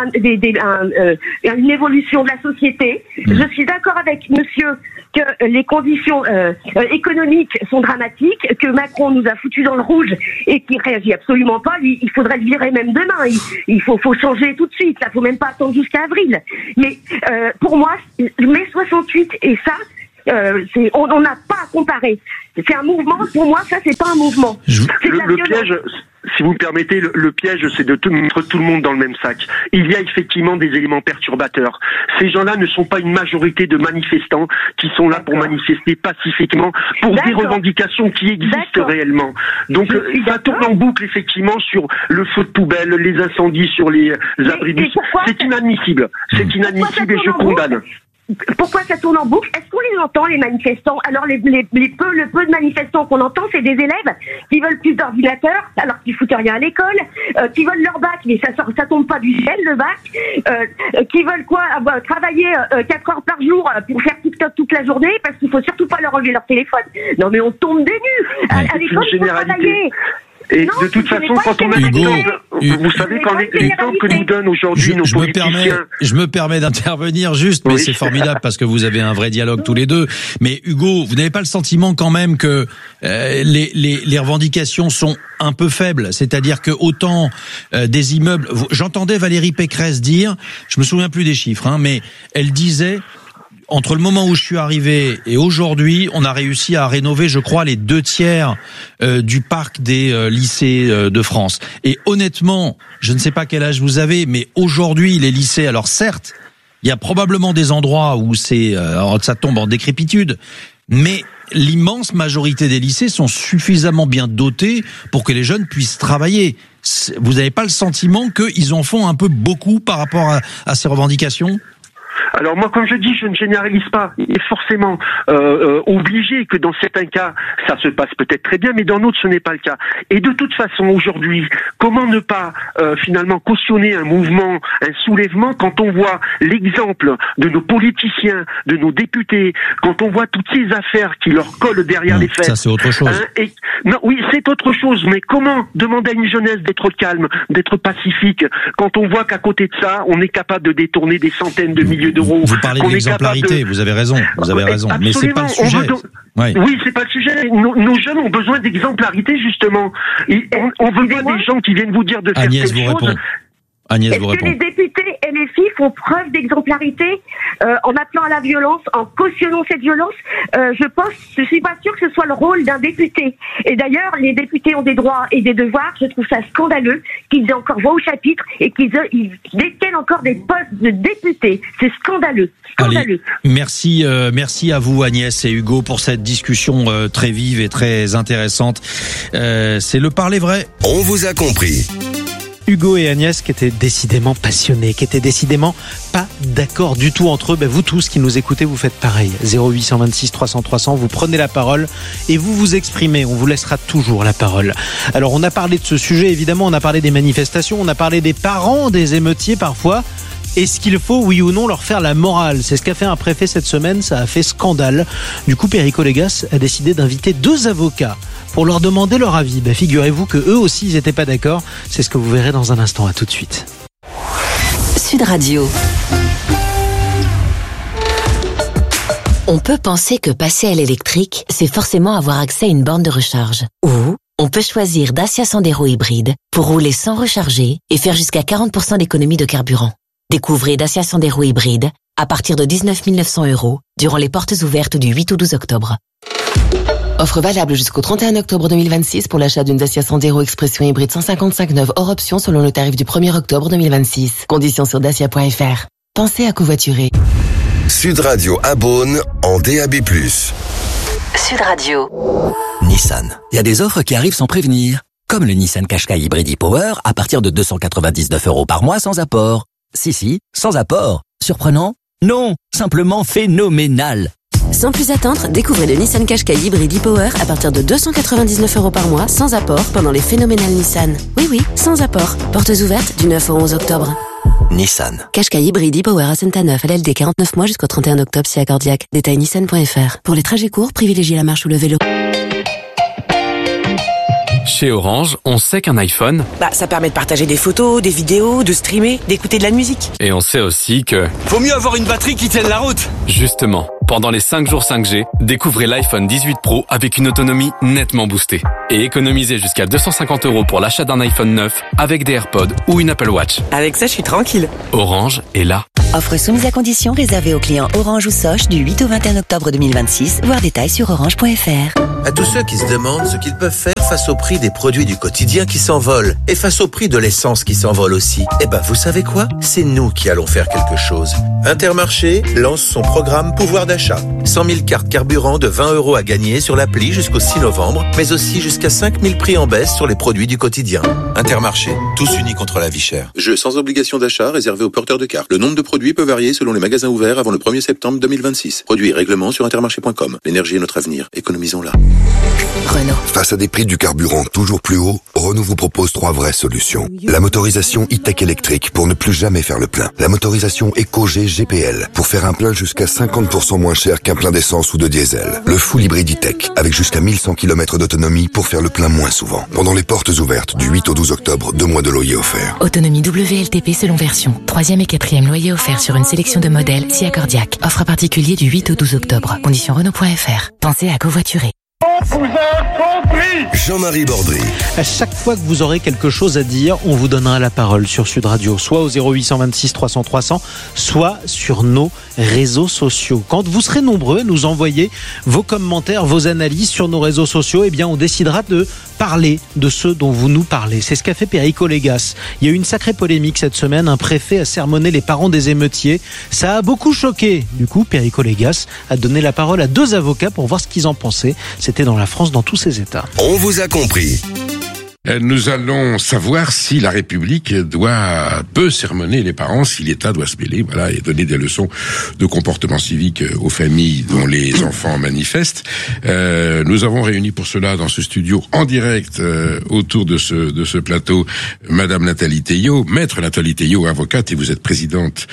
une évolution de la société. Je suis d'accord avec monsieur que les conditions économiques sont dramatiques, que Macron nous a foutus dans le rouge et qu'il réagit absolument pas. Il faudrait le virer même demain. Il faut changer tout de suite. Il faut même pas attendre jusqu'à avril. Mais pour moi, mai 68 et ça, on n'a pas à comparer. C'est un mouvement. Pour moi, ça c'est pas un mouvement. Le piège, si vous me permettez, le piège, c'est de mettre tout le monde dans le même sac. Il y a effectivement des éléments perturbateurs. Ces gens-là ne sont pas une majorité de manifestants qui sont là pour manifester pacifiquement pour des revendications qui existent réellement. Donc ça tourne en boucle effectivement sur le feu de poubelle, les incendies sur les abribus. C'est inadmissible. C'est inadmissible et je condamne. Pourquoi ça tourne en boucle? Est-ce qu'on les entend, les manifestants? Alors le peu de manifestants qu'on entend, c'est des élèves qui veulent plus d'ordinateurs, alors qu'ils foutent rien à l'école, qui veulent leur bac, mais ça tombe pas du ciel, le bac, qui veulent quoi? Travailler 4 heures par jour pour faire TikTok toute la journée, parce qu'il faut surtout pas leur enlever leur téléphone. Non mais on tombe des nues. À l'école, il faut travailler. Et non, de toute façon, quand on a vous savez, quand l'exemple que nous donnent aujourd'hui nos politiciens... Je me permets d'intervenir juste, mais c'est formidable parce que vous avez un vrai dialogue tous les deux. Mais Hugo, vous n'avez pas le sentiment quand même que les revendications sont un peu faibles? C'est-à-dire que autant des immeubles... J'entendais Valérie Pécresse dire, je me souviens plus des chiffres, mais elle disait... Entre le moment où je suis arrivé et aujourd'hui, on a réussi à rénover, je crois, les 2/3 du parc des lycées de France. Et honnêtement, je ne sais pas quel âge vous avez, mais aujourd'hui, les lycées, alors certes, il y a probablement des endroits où ça tombe en décrépitude, mais l'immense majorité des lycées sont suffisamment bien dotés pour que les jeunes puissent travailler. Vous n'avez pas le sentiment qu'ils en font un peu beaucoup par rapport à ces revendications ? Alors moi, comme je dis, je ne généralise pas. Il est forcément obligé que dans certains cas, ça se passe peut-être très bien, mais dans d'autres, ce n'est pas le cas. Et de toute façon, aujourd'hui, comment ne pas finalement cautionner un mouvement, un soulèvement, quand on voit l'exemple de nos politiciens, de nos députés, quand on voit toutes ces affaires qui leur collent derrière les fesses. Ça, c'est autre chose. Non, oui, c'est autre chose, mais comment demander à une jeunesse d'être calme, d'être pacifique, quand on voit qu'à côté de ça, on est capable de détourner des centaines de milliers d'euros. Vous parlez d'exemplarité, vous avez raison, Absolument. mais c'est pas le sujet. Oui, c'est pas le sujet. Nos jeunes ont besoin d'exemplarité, justement. On veut pas des gens qui viennent vous dire de faire Agnès quelque vous chose. Répond. Agnès vous Est-ce que répond. les députés et les filles font preuve d'exemplarité en appelant à la violence, en cautionnant cette violence? Je suis pas sûre que ce soit le rôle d'un député. Et d'ailleurs, les députés ont des droits et des devoirs. Je trouve ça scandaleux qu'ils aient encore voix au chapitre et qu'ils détiennent encore des postes de députés. C'est scandaleux. Allez, merci à vous Agnès et Hugo pour cette discussion très vive et très intéressante. C'est le parler vrai. On vous a compris. Hugo et Agnès qui étaient décidément passionnés, qui étaient décidément pas d'accord du tout entre eux. Vous tous qui nous écoutez, vous faites pareil. 0826 300 300, vous prenez la parole et vous vous exprimez. On vous laissera toujours la parole. Alors on a parlé de ce sujet, évidemment, on a parlé des manifestations, on a parlé des parents des émeutiers parfois. Est-ce qu'il faut, oui ou non, leur faire la morale? C'est ce qu'a fait un préfet cette semaine, ça a fait scandale. Du coup, Perico Légas a décidé d'inviter 2 avocats pour leur demander leur avis. Figurez-vous que eux aussi, ils n'étaient pas d'accord. C'est ce que vous verrez dans un instant. À tout de suite. Sud Radio. On peut penser que passer à l'électrique, c'est forcément avoir accès à une borne de recharge. Ou on peut choisir Dacia Sandero hybride pour rouler sans recharger et faire jusqu'à 40% d'économie de carburant. Découvrez Dacia Sandero hybride à partir de 19 900 € durant les portes ouvertes du 8 au 12 octobre. Offre valable jusqu'au 31 octobre 2026 pour l'achat d'une Dacia Sandero Expression hybride 155 neuve hors option selon le tarif du 1er octobre 2026. Conditions sur dacia.fr. Pensez à covoiturer. Sud Radio à Beaune en DAB+. Sud Radio. Nissan. Il y a des offres qui arrivent sans prévenir. Comme le Nissan Qashqai Hybrid e-Power à partir de 299 € par mois sans apport. Si, sans apport. Surprenant? Non, simplement phénoménal. Sans plus attendre, découvrez le Nissan Qashqai Hybrid e-Power à partir de 299 € par mois sans apport pendant les phénoménales Nissan. Oui, sans apport. Portes ouvertes du 9 au 11 octobre. Nissan. Qashqai Hybrid e-Power à Saint-Neuf, LLD 49 mois jusqu'au 31 octobre si accordiaque. Détail nissan.fr. Pour les trajets courts, privilégiez la marche ou le vélo. Chez Orange, on sait qu'un iPhone, ça permet de partager des photos, des vidéos, de streamer, d'écouter de la musique. et on sait aussi que, Faut mieux avoir une batterie qui tienne la route. justement, pendant les 5 jours 5G, découvrez l'iPhone 18 Pro avec une autonomie nettement boostée. Et économisez jusqu'à 250 € pour l'achat d'un iPhone 9 avec des AirPods ou une Apple Watch. Avec ça, je suis tranquille. Orange est là. Offre soumise à condition réservée aux clients Orange ou Soch du 8 au 21 octobre 2026. Voir détails sur orange.fr. À tous ceux qui se demandent ce qu'ils peuvent faire face au prix des produits du quotidien qui s'envolent et face au prix de l'essence qui s'envole aussi, vous savez quoi? C'est nous qui allons faire quelque chose. Intermarché lance son programme pouvoir d'achat. 100 000 cartes carburant de 20 € à gagner sur l'appli jusqu'au 6 novembre, mais aussi jusqu'à 5 000 prix en baisse sur les produits du quotidien. Intermarché, tous unis contre la vie chère. Jeu sans obligation d'achat réservé aux porteurs de cartes. Le nombre de produits peut varier selon les magasins ouverts avant le 1er septembre 2026. Produits et règlements sur intermarché.com. L'énergie est notre avenir. Économisons-la. Renault. Face à des prix du carburant toujours plus hauts, Renault vous propose 3 vraies solutions. La motorisation e-tech électrique pour ne plus jamais faire le plein. La motorisation EcoG GPL pour faire un plein jusqu'à 50% moins cher qu'un plein d'essence ou de diesel. Le full hybride e-tech avec jusqu'à 1100 km d'autonomie pour faire le plein moins souvent. Pendant les portes ouvertes du 8 au 12 octobre, 2 mois de loyer offerts. Autonomie WLTP selon version. 3e et 4e loyer offert sur une sélection de modèles si accordiaque. Offre à particulier du 8 au 12 octobre. Conditions Renault.fr. Pensez à covoiturer. Jean-Marie Bordry. À chaque fois que vous aurez quelque chose à dire, on vous donnera la parole sur Sud Radio, soit au 0826 300 300, soit sur nos réseaux sociaux. Quand vous serez nombreux à nous envoyer vos commentaires, vos analyses sur nos réseaux sociaux, on décidera de parler de ceux dont vous nous parlez. C'est ce qu'a fait Perico Légas. Il y a eu une sacrée polémique cette semaine. Un préfet a sermonné les parents des émeutiers. Ça a beaucoup choqué. Du coup, Perico Légas a donné la parole à 2 avocats pour voir ce qu'ils en pensaient. C'était dans la France dans tous ses états. On vous a compris. Nous allons savoir si la République peut sermonner les parents, si l'État doit se mêler, et donner des leçons de comportement civique aux familles dont les enfants manifestent. Nous avons réuni pour cela dans ce studio en direct autour de ce plateau Madame Nathalie Théiot, Maître Nathalie Théiot, avocate, et vous êtes présidente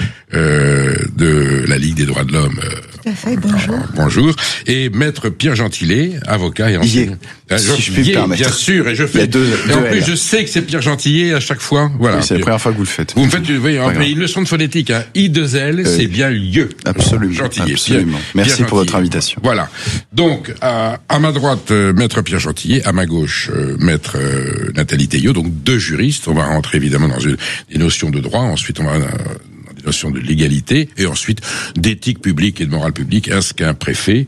de la Ligue des droits de l'homme. Tout à fait, bonjour. Bonjour. Et Maître Pierre Gentillet, avocat et enseignant. Si je puis me permettre. Bien sûr, et je fais. Et en plus, je sais que c'est Pierre Gentillet à chaque fois. Voilà. Oui, c'est la première fois que vous le faites. Vous me faites une leçon de phonétique. I2L, c'est bien lieu. Absolument. Gentillet. Absolument. Merci pour votre invitation. Voilà. Donc, à ma droite, Maître Pierre Gentillet, à ma gauche, Maître Nathalie Théiot. Donc, 2 juristes. On va rentrer évidemment dans des notions de droit. Ensuite, on va des notions de légalité et ensuite d'éthique publique et de morale publique. Est-ce qu'un préfet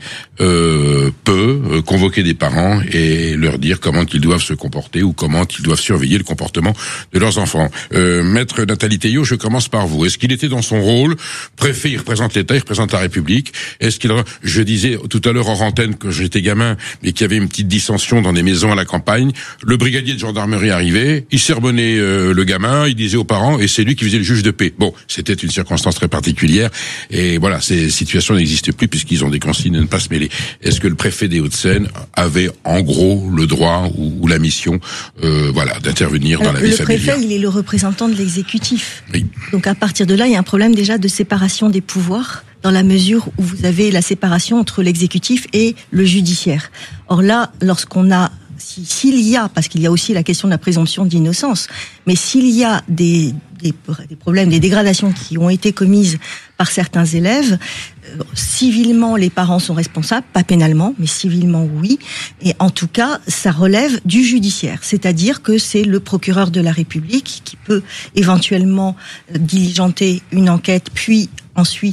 peut convoquer des parents et leur dire comment ils doivent se comporter ou comment ils doivent surveiller le comportement de leurs enfants? Maître Nathalie Théiot, je commence par vous. Est-ce qu'il était dans son rôle? Préfet, il représente l'État, il représente la République. Est-ce qu'il... Je disais tout à l'heure hors antenne que j'étais gamin mais qu'il y avait une petite dissension dans des maisons à la campagne. Le brigadier de gendarmerie arrivait, il sermonnait le gamin, il disait aux parents et c'est lui qui faisait le juge de paix. Bon, c'était une circonstance très particulière et voilà, ces situations n'existent plus puisqu'ils ont des consignes de ne pas se mêler. Est-ce que le préfet des Hauts-de-Seine avait en gros le droit ou la mission d'intervenir dans la vie familiale? Le préfet, il est le représentant de l'exécutif. Oui. Donc à partir de là, il y a un problème déjà de séparation des pouvoirs dans la mesure où vous avez la séparation entre l'exécutif et le judiciaire. Or là, lorsqu'on a s'il y a, parce qu'il y a aussi la question de la présomption d'innocence, mais s'il y a des problèmes, des dégradations qui ont été commises par certains élèves, civilement, les parents sont responsables, pas pénalement, mais civilement, oui. Et en tout cas, ça relève du judiciaire. C'est-à-dire que c'est le procureur de la République qui peut éventuellement diligenter une enquête, puis ensuite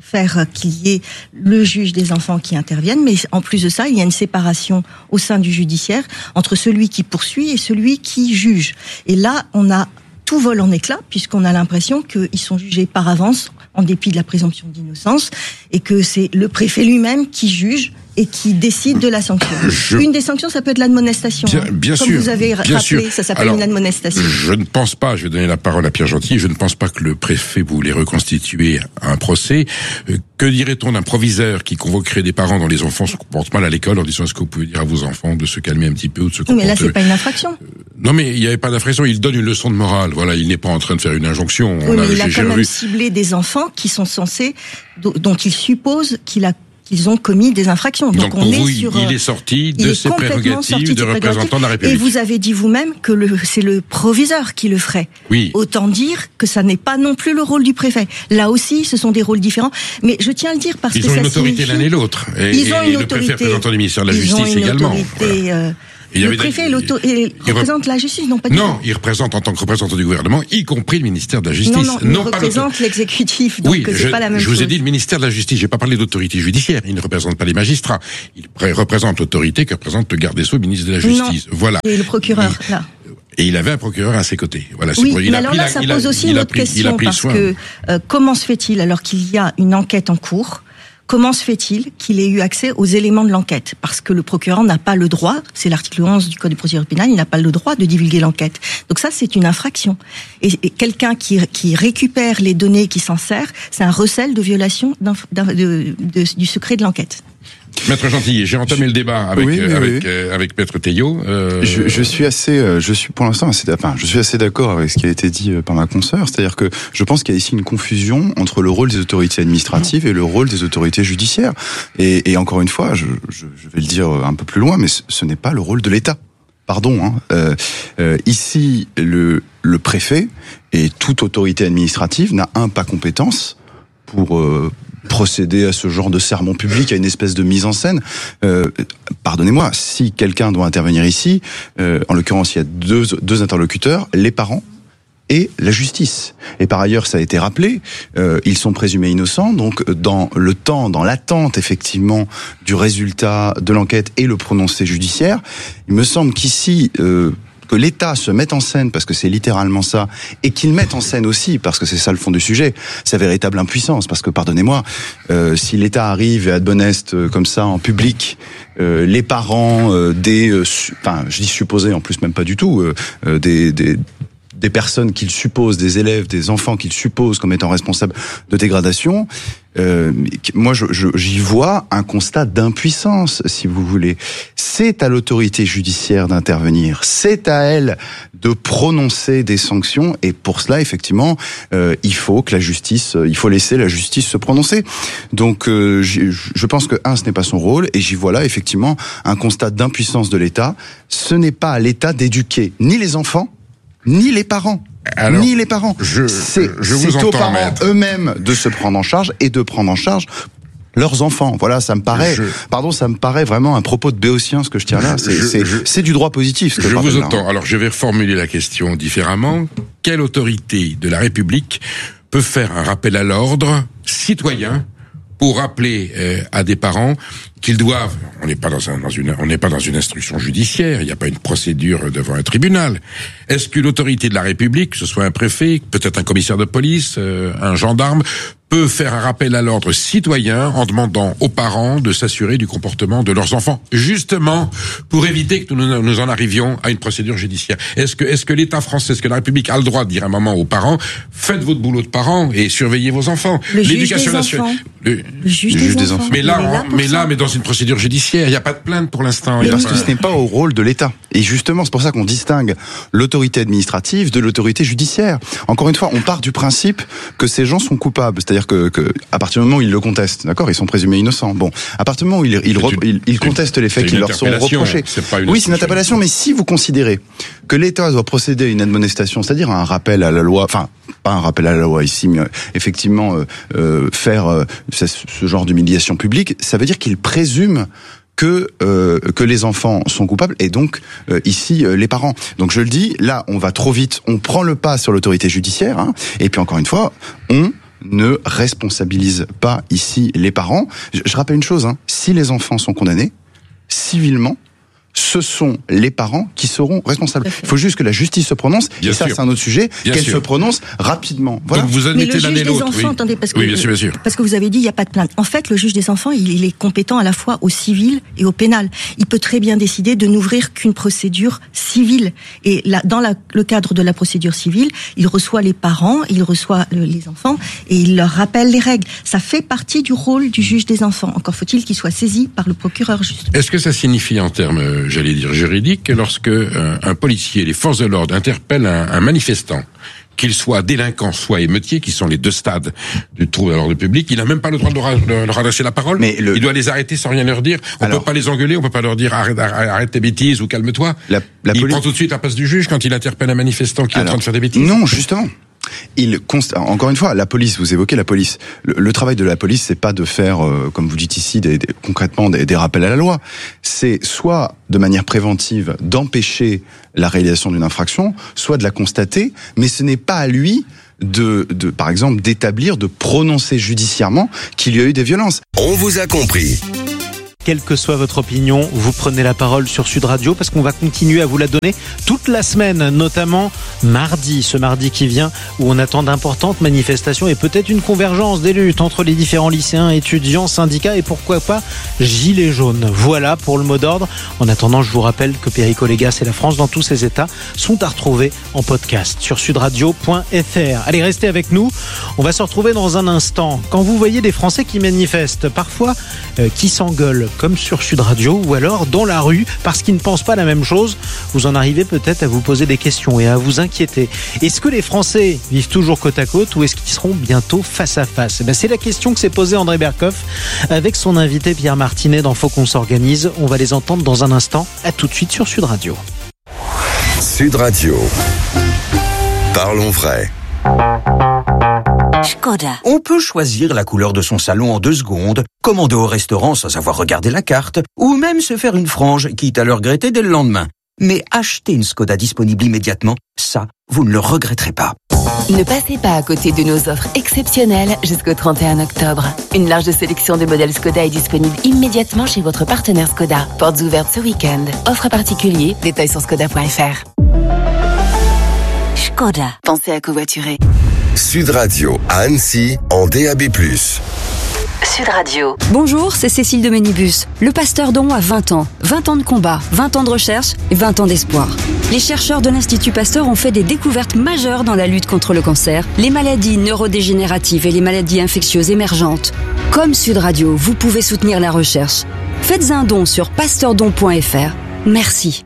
faire qu'il y ait le juge des enfants qui intervienne, mais en plus de ça, il y a une séparation au sein du judiciaire entre celui qui poursuit et celui qui juge. Et là, on a tout vole en éclats, puisqu'on a l'impression qu'ils sont jugés par avance, en dépit de la présomption d'innocence, et que c'est le préfet lui-même qui juge et qui décide de la sanction. Une des sanctions, ça peut être l'admonestation. Bien Comme sûr, vous avez rappelé, ça s'appelle une admonestation. Je ne pense pas, je vais donner la parole à Pierre Gentil, je ne pense pas que le préfet voulait reconstituer un procès. Que dirait-on d'un proviseur qui convoquerait des parents dont les enfants se comportent mal à l'école en disant est-ce que vous pouvez dire à vos enfants de se calmer un petit peu ou de se comporter... Mais là, c'est pas une infraction. Non, mais il n'y avait pas d'infraction, il donne une leçon de morale. Voilà, il n'est pas en train de faire une injonction. Oui, mais il a quand même ciblé des enfants qui sont censés, dont il suppose qu'ils ont commis des infractions. Donc pour vous, il est sorti de ses prérogatives de représentant de la République. Et vous avez dit vous-même que c'est le proviseur qui le ferait. Oui. Autant dire que ça n'est pas non plus le rôle du préfet. Là aussi, ce sont des rôles différents. Mais je tiens à le dire parce que ça signifie... Ils ont une autorité l'un et l'autre. Et le préfet représentant du ministère de la Justice également. Le préfet représente la justice, non pas du tout. Non, il représente en tant que représentant du gouvernement, y compris le ministère de la Justice. Non, il représente l'exécutif, donc c'est pas la même chose. Je vous ai dit le ministère de la Justice, j'ai pas parlé d'autorité judiciaire, il ne représente pas les magistrats. Il représente l'autorité que représésente le garde des Sceaux, le ministre de la Justice. Non, voilà. Et le procureur, là. Et il avait un procureur à ses côtés. Voilà, oui, mais alors là, ça pose aussi une autre question, parce que comment se fait-il, alors qu'il y a une enquête en cours, comment se fait-il qu'il ait eu accès aux éléments de l'enquête? Parce que le procureur n'a pas le droit, c'est l'article 11 du Code de procédure pénale, il n'a pas le droit de divulguer l'enquête. Donc ça, c'est une infraction. Et quelqu'un qui récupère les données, qui s'en sert, c'est un recel de violation du secret de l'enquête. Maître Gentillet, j'ai entamé le débat avec Maître Théiot. Je suis pour l'instant assez d'accord avec ce qui a été dit par ma consoeur, c'est-à-dire que je pense qu'il y a ici une confusion entre le rôle des autorités administratives et le rôle des autorités judiciaires. Et encore une fois, je vais le dire un peu plus loin, mais ce n'est pas le rôle de l'État. Pardon. Ici, le préfet et toute autorité administrative n'a pas compétence pour procéder à ce genre de sermon public, à une espèce de mise en scène. Pardonnez-moi, si quelqu'un doit intervenir ici, en l'occurrence, il y a deux interlocuteurs, les parents et la justice. Et par ailleurs, ça a été rappelé, ils sont présumés innocents, donc dans l'attente effectivement du résultat de l'enquête et le prononcé judiciaire, il me semble qu'ici... que l'État se mette en scène, parce que c'est littéralement ça, et qu'il mette en scène aussi, parce que c'est ça le fond du sujet, sa véritable impuissance, parce que, pardonnez-moi, si l'État arrive et admoneste comme ça en public, les parents je dis supposés, en plus même pas du tout, des personnes qu'il suppose, des élèves, des enfants qu'il suppose comme étant responsables de dégradation, moi j'y vois un constat d'impuissance, si vous voulez. C'est à l'autorité judiciaire d'intervenir, c'est à elle de prononcer des sanctions, et pour cela effectivement il faut laisser la justice se prononcer. Donc je pense que ce n'est pas son rôle, et j'y vois là effectivement un constat d'impuissance de l'État. Ce n'est pas à l'État d'éduquer ni les enfants ni les parents. Alors, ni les parents. C'est aux parents eux-mêmes de se prendre en charge et de prendre en charge leurs enfants. Voilà, ça me paraît vraiment un propos de béotien, ce que je tiens là. C'est du droit positif, ce que je vous entends. Alors, je vais reformuler la question différemment. Quelle autorité de la République peut faire un rappel à l'ordre citoyen pour rappeler à des parents qu'ils doivent, on n'est pas dans une instruction judiciaire, il n'y a pas une procédure devant un tribunal. Est-ce qu'une autorité de la République, que ce soit un préfet, peut-être un commissaire de police, un gendarme, peut faire un rappel à l'ordre citoyen en demandant aux parents de s'assurer du comportement de leurs enfants, justement pour éviter que nous en arrivions à une procédure judiciaire? Est-ce que l'État français, est-ce que la République a le droit de dire à un moment aux parents, faites votre boulot de parents et surveillez vos enfants? L'éducation nationale. Le juge des enfants. Mais dans une procédure judiciaire, il n'y a pas de plainte pour l'instant. Parce que ce n'est pas au rôle de l'État. Et justement, c'est pour ça qu'on distingue l'autorité administrative de l'autorité judiciaire. Encore une fois, on part du principe que ces gens sont coupables. C'est-à-dire que à partir du moment où ils le contestent, d'accord, ils sont présumés innocents. Bon, à partir du moment où ils contestent les faits qui leur sont reprochés. Oui, c'est une interpellation, mais si vous considérez que l'État doit procéder à une admonestation, c'est-à-dire à un rappel à la loi, enfin, pas un rappel à la loi ici, mais effectivement faire ce genre d'humiliation publique, ça veut dire qu'il présume que les enfants sont coupables, et donc ici les parents. Donc je le dis, là on va trop vite, on prend le pas sur l'autorité judiciaire, et puis encore une fois, on ne responsabilise pas ici les parents. Je rappelle une chose, si les enfants sont condamnés, civilement, ce sont les parents qui seront responsables. Il faut juste que la justice se prononce, bien et ça sûr. c'est un autre sujet, bien qu'elle sûr. se prononce rapidement. Voilà. Donc vous admettez l'un et l'autre. Enfants, attendez, parce que, oui, bien sûr, bien sûr. Parce que vous avez dit il n'y a pas de plainte. En fait, le juge des enfants, il est compétent à la fois au civil et au pénal. Il peut très bien décider de n'ouvrir qu'une procédure civile. Et là, dans le cadre de la procédure civile, il reçoit les parents, il reçoit les enfants et il leur rappelle les règles. Ça fait partie du rôle du juge des enfants. Encore faut-il qu'il soit saisi par le procureur, justement. Est-ce que ça signifie en termes, j'allais dire, juridiques, que lorsque un policier, les forces de l'ordre interpellent un manifestant, qu'il soit délinquant, soit émeutier, qui sont les deux stades du trouble à l'ordre public, il n'a même pas le droit de leur adresser la parole. Mais il doit les arrêter sans rien leur dire. On peut pas les engueuler, on peut pas leur dire arrête tes bêtises ou calme-toi. Il prend tout de suite la place du juge quand il interpelle un manifestant qui est en train de faire des bêtises. Non, justement. Encore une fois, la police, vous évoquez la police. Le travail de la police, c'est pas de faire, comme vous dites ici, concrètement des rappels à la loi. C'est soit de manière préventive d'empêcher la réalisation d'une infraction, soit de la constater, mais ce n'est pas à lui par exemple, d'établir, de prononcer judiciairement qu'il y a eu des violences. On vous a compris. Quelle que soit votre opinion, vous prenez la parole sur Sud Radio parce qu'on va continuer à vous la donner toute la semaine, notamment mardi, ce mardi qui vient, où on attend d'importantes manifestations et peut-être une convergence des luttes entre les différents lycéens, étudiants, syndicats et pourquoi pas gilets jaunes. Voilà pour le mot d'ordre. En attendant, je vous rappelle que Perico Légas et la France dans tous ses états sont à retrouver en podcast sur sudradio.fr. Allez, restez avec nous. On va se retrouver dans un instant. Quand vous voyez des Français qui manifestent, parfois qui s'engueulent, comme sur Sud Radio, ou alors dans la rue, parce qu'ils ne pensent pas la même chose, vous en arrivez peut-être à vous poser des questions et à vous inquiéter. Est-ce que les Français vivent toujours côte à côte ou est-ce qu'ils seront bientôt face à face ? C'est la question que s'est posée André Berkoff avec son invité Pierre Martinet dans Faut qu'on s'organise. On va les entendre dans un instant. À tout de suite sur Sud Radio. Sud Radio. Parlons vrai. Škoda. On peut choisir la couleur de son salon en 2 secondes, commander au restaurant sans avoir regardé la carte, ou même se faire une frange, quitte à le regretter dès le lendemain. Mais acheter une Škoda disponible immédiatement, ça, vous ne le regretterez pas. Ne passez pas à côté de nos offres exceptionnelles jusqu'au 31 octobre. Une large sélection de modèles Škoda est disponible immédiatement chez votre partenaire Škoda. Portes ouvertes ce week-end. Offre particulier, détails sur škoda.fr. Škoda. Pensez à covoiturer. Sud Radio à Annecy en DAB+. Sud Radio. Bonjour, c'est Cécile de Ménibus. Le Pasteur Don a 20 ans. 20 ans de combat, 20 ans de recherche et 20 ans d'espoir. Les chercheurs de l'Institut Pasteur ont fait des découvertes majeures dans la lutte contre le cancer, les maladies neurodégénératives et les maladies infectieuses émergentes. Comme Sud Radio, vous pouvez soutenir la recherche. Faites un don sur pasteurdon.fr. Merci.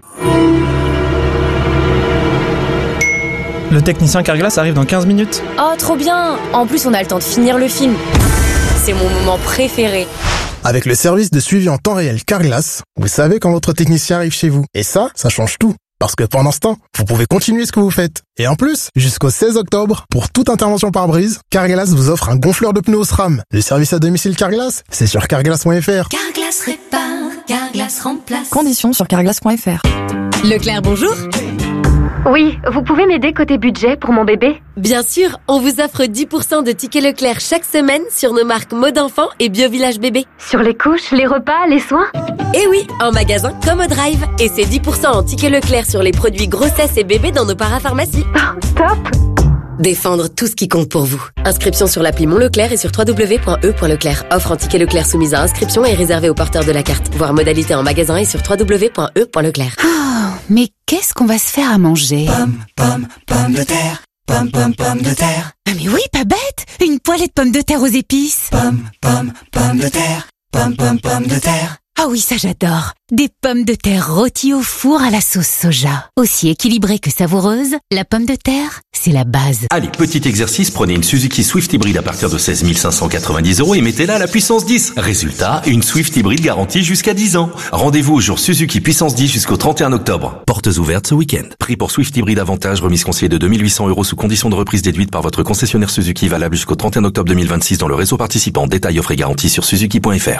Le technicien Carglass arrive dans 15 minutes. Oh, trop bien! En plus, on a le temps de finir le film. C'est mon moment préféré. Avec le service de suivi en temps réel Carglass, vous savez quand votre technicien arrive chez vous. Et ça change tout. Parce que pendant ce temps, vous pouvez continuer ce que vous faites. Et en plus, jusqu'au 16 octobre, pour toute intervention par brise, Carglass vous offre un gonfleur de pneus SRAM. Le service à domicile Carglass, c'est sur carglass.fr. Carglass répare, Carglass remplace. Conditions sur carglass.fr. Leclerc, bonjour. Oui, vous pouvez m'aider côté budget pour mon bébé ? Bien sûr, on vous offre 10% de tickets Leclerc chaque semaine sur nos marques Mode Enfant et Bio Village Bébé. Sur les couches, les repas, les soins ? Et oui, en magasin comme au Drive. Et c'est 10% en tickets Leclerc sur les produits grossesse et bébé dans nos parapharmacies. Oh, top ! Défendre tout ce qui compte pour vous. Inscription sur l'appli Mon Leclerc et sur www.e.leclerc. Offre en ticket Leclerc soumise à inscription et réservée aux porteurs de la carte. Voir modalité en magasin et sur www.e.leclerc. Oh, mais qu'est-ce qu'on va se faire à manger ? Pommes de terre. Pommes de terre. Ah mais oui, pas bête ! Une poêlée de pommes de terre aux épices. Pommes de terre. Pommes de terre. Ah oui, ça j'adore. Des pommes de terre rôties au four à la sauce soja. Aussi équilibrée que savoureuse, la pomme de terre, c'est la base. Allez, petit exercice, prenez une Suzuki Swift hybride à partir de 16 590 € et mettez-la à la puissance 10. Résultat, une Swift hybride garantie jusqu'à 10 ans. Rendez-vous au jour Suzuki puissance 10 jusqu'au 31 octobre. Portes ouvertes ce week-end. Prix pour Swift hybride avantage, remise conseillée de 2 800 € sous condition de reprise déduite par votre concessionnaire Suzuki, valable jusqu'au 31 octobre 2026 dans le réseau participant. Détails offre et garantie sur suzuki.fr.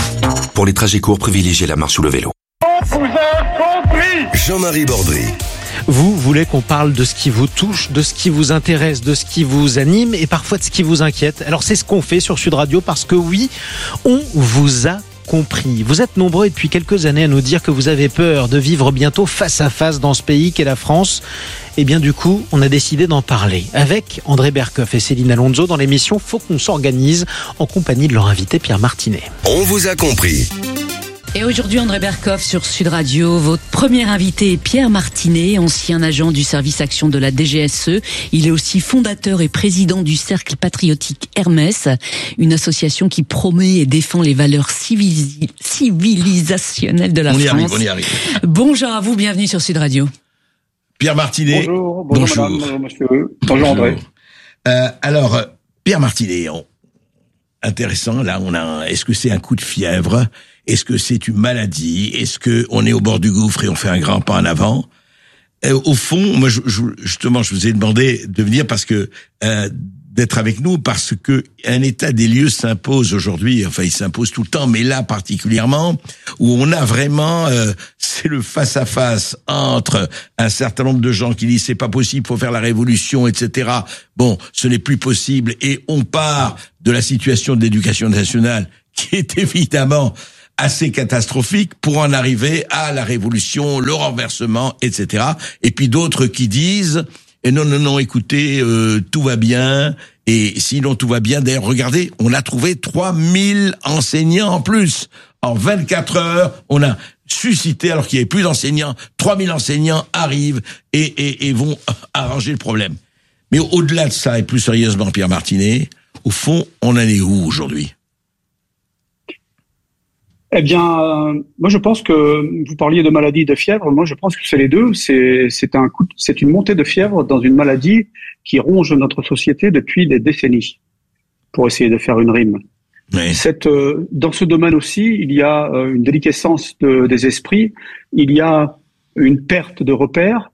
Pour les trajets courts, privilégiez la marche ou le vélo. Jean-Marie Bordry. Vous voulez qu'on parle de ce qui vous touche, de ce qui vous intéresse, de ce qui vous anime et parfois de ce qui vous inquiète. Alors c'est ce qu'on fait sur Sud Radio parce que oui, on vous a compris. Vous êtes nombreux depuis quelques années à nous dire que vous avez peur de vivre bientôt face à face dans ce pays qu'est la France. Et bien du coup, on a décidé d'en parler avec André Berkoff et Céline Alonso dans l'émission Faut qu'on s'organise en compagnie de leur invité Pierre Martinet. On vous a compris. Et aujourd'hui, André Berkoff sur Sud Radio. Votre premier invité est Pierre Martinet, ancien agent du service action de la DGSE. Il est aussi fondateur et président du Cercle patriotique Hermès, une association qui promeut et défend les valeurs civilisationnelles de la France. On y arrive. Bonjour à vous, bienvenue sur Sud Radio. Pierre Martinet. Bonjour madame, bonjour monsieur. Bonjour André. Alors, Pierre Martinet, intéressant, là, est-ce que c'est un coup de fièvre? Est-ce que c'est une maladie? Est-ce que on est au bord du gouffre et on fait un grand pas en avant? Au fond, moi, justement, je vous ai demandé de venir parce que d'être avec nous parce que un état des lieux s'impose aujourd'hui. Enfin, il s'impose tout le temps, mais là particulièrement où on a vraiment, c'est le face à face entre un certain nombre de gens qui disent c'est pas possible, faut faire la révolution, etc. Bon, ce n'est plus possible et on part de la situation de l'éducation nationale qui est évidemment assez catastrophique pour en arriver à la révolution, le renversement, etc. Et puis d'autres qui disent non, écoutez, tout va bien. Et sinon tout va bien, d'ailleurs, regardez, on a trouvé 3000 enseignants en plus. En 24 heures, on a suscité, alors qu'il n'y avait plus d'enseignants, 3000 enseignants arrivent et vont arranger le problème. Mais au-delà de ça, et plus sérieusement, Pierre Martinet, au fond, on en est où aujourd'hui ? Eh bien, moi je pense que vous parliez de maladie, de fièvre. Moi je pense que c'est les deux. C'est une montée de fièvre dans une maladie qui ronge notre société depuis des décennies. Pour essayer de faire une rime. Oui. Dans ce domaine aussi, il y a une déliquescence des esprits. Il y a une perte de repères.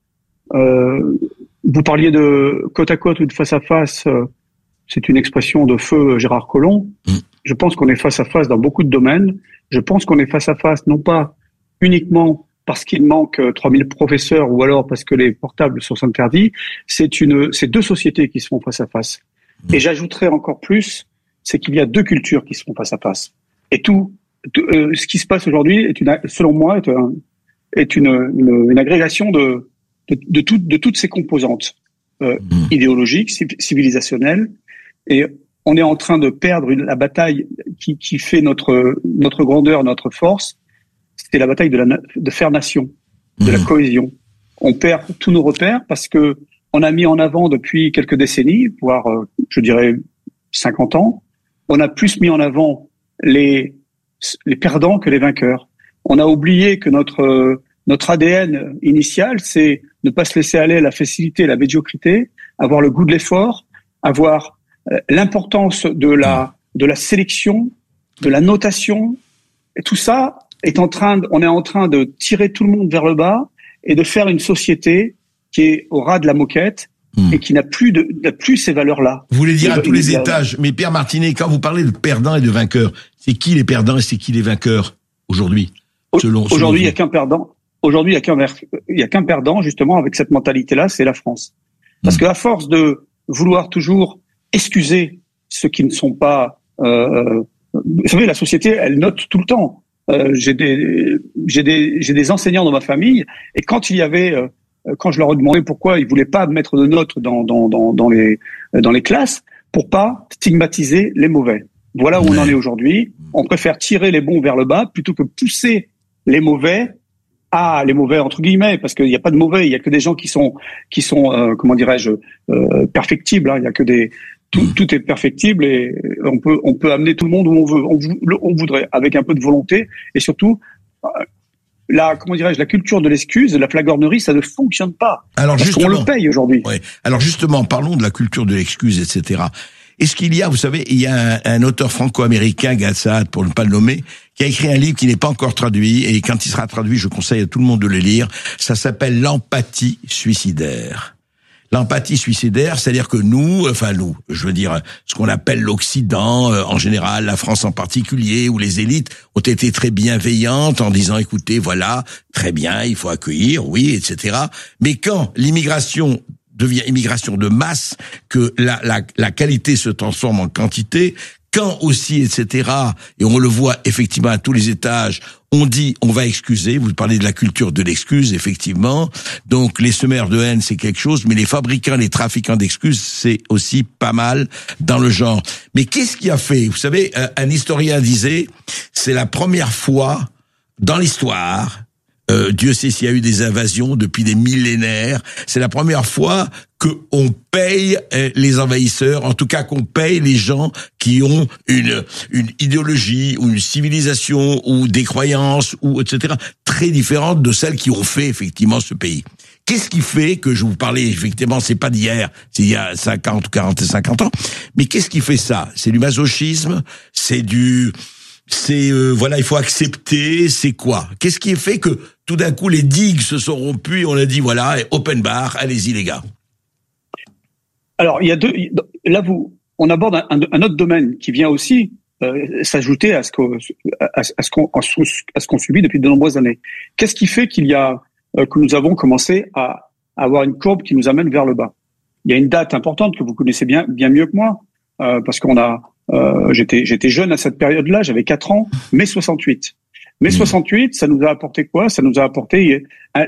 Vous parliez de côte à côte ou de face à face. C'est une expression de feu Gérard Collomb. Je pense qu'on est face à face dans beaucoup de domaines. Je pense qu'on est face à face, non pas uniquement parce qu'il manque 3000 professeurs ou alors parce que les portables sont interdits. C'est deux sociétés qui se font face à face. Et j'ajouterais encore plus, c'est qu'il y a deux cultures qui se font face à face. Et tout ce qui se passe aujourd'hui selon moi, est une agrégation de toutes ces composantes idéologiques, civilisationnelles. Et on est en train de perdre la bataille qui fait notre grandeur, notre force. C'est la bataille de faire nation, de la cohésion. On perd tous nos repères parce que on a mis en avant depuis quelques décennies, voire je dirais 50 ans, on a plus mis en avant les perdants que les vainqueurs. On a oublié que notre ADN initial, c'est ne pas se laisser aller à la facilité, à la médiocrité, avoir le goût de l'effort, avoir l'importance de la sélection, de la notation, et tout ça on est en train de tirer tout le monde vers le bas et de faire une société qui est au ras de la moquette et qui n'a plus ces valeurs-là. Vous voulez dire à tous les étages, mais Pierre Martinet, quand vous parlez de perdants et de vainqueurs, c'est qui les perdants et c'est qui les vainqueurs aujourd'hui, Aujourd'hui, il n'y a qu'un perdant. Aujourd'hui, il y a qu'un perdant, justement, avec cette mentalité-là, c'est la France. Parce qu'à force de vouloir toujours excuser ceux qui ne sont pas... vous savez, la société, elle note tout le temps. J'ai des enseignants dans ma famille, et quand je leur ai demandé pourquoi ils voulaient pas mettre de notes dans les classes, pour pas stigmatiser les mauvais. Voilà où on en est aujourd'hui. On préfère tirer les bons vers le bas plutôt que pousser les mauvais entre guillemets, parce qu'il n'y a pas de mauvais, il y a que des gens qui sont comment dirais-je, perfectibles. Hein. Il y a que tout est perfectible et on peut amener tout le monde où on veut, on voudrait, avec un peu de volonté et surtout la culture de l'excuse, la flagornerie, ça ne fonctionne pas. Alors parce qu'on le paye aujourd'hui. Ouais. Alors justement, parlons de la culture de l'excuse, etc. Est-ce qu'il y a, vous savez, il y a un auteur franco-américain, Gad Saad, pour ne pas le nommer, qui a écrit un livre qui n'est pas encore traduit, et quand il sera traduit, je conseille à tout le monde de le lire. Ça s'appelle L'empathie suicidaire. L'empathie suicidaire, c'est-à-dire que nous, je veux dire, ce qu'on appelle l'Occident, en général, la France en particulier, où les élites ont été très bienveillantes en disant, écoutez, voilà, très bien, il faut accueillir, oui, etc. Mais quand l'immigration devient immigration de masse, que la qualité se transforme en quantité, quand aussi, etc., et on le voit effectivement à tous les étages, on dit on va excuser, vous parlez de la culture de l'excuse, effectivement, donc les semeurs de haine c'est quelque chose, mais les fabricants, les trafiquants d'excuses c'est aussi pas mal dans le genre. Mais qu'est-ce qui a fait, vous savez, un historien disait, c'est la première fois dans l'histoire, Dieu sait s'il y a eu des invasions depuis des millénaires. C'est la première fois qu'on paye les envahisseurs, en tout cas qu'on paye les gens qui ont une idéologie ou une civilisation ou des croyances ou etc. très différentes de celles qui ont fait effectivement ce pays. Qu'est-ce qui fait que je vous parlais, effectivement, c'est pas d'hier, c'est il y a 50 ou 40 et 50 ans, mais qu'est-ce qui fait ça? C'est du masochisme, il faut accepter, c'est quoi? Qu'est-ce qui fait que tout d'un coup les digues se sont rompues et on a dit voilà, open bar, allez-y les gars. Alors il y a on aborde un autre domaine qui vient aussi s'ajouter à ce qu'on subit depuis de nombreuses années. Qu'est-ce qui fait que nous avons commencé à avoir une courbe qui nous amène vers le bas? Il y a une date importante que vous connaissez bien mieux que moi, parce qu'on a j'étais jeune à cette période-là, j'avais 4 ans, mai 68. Mai 68, ça nous a apporté quoi? Ça nous a apporté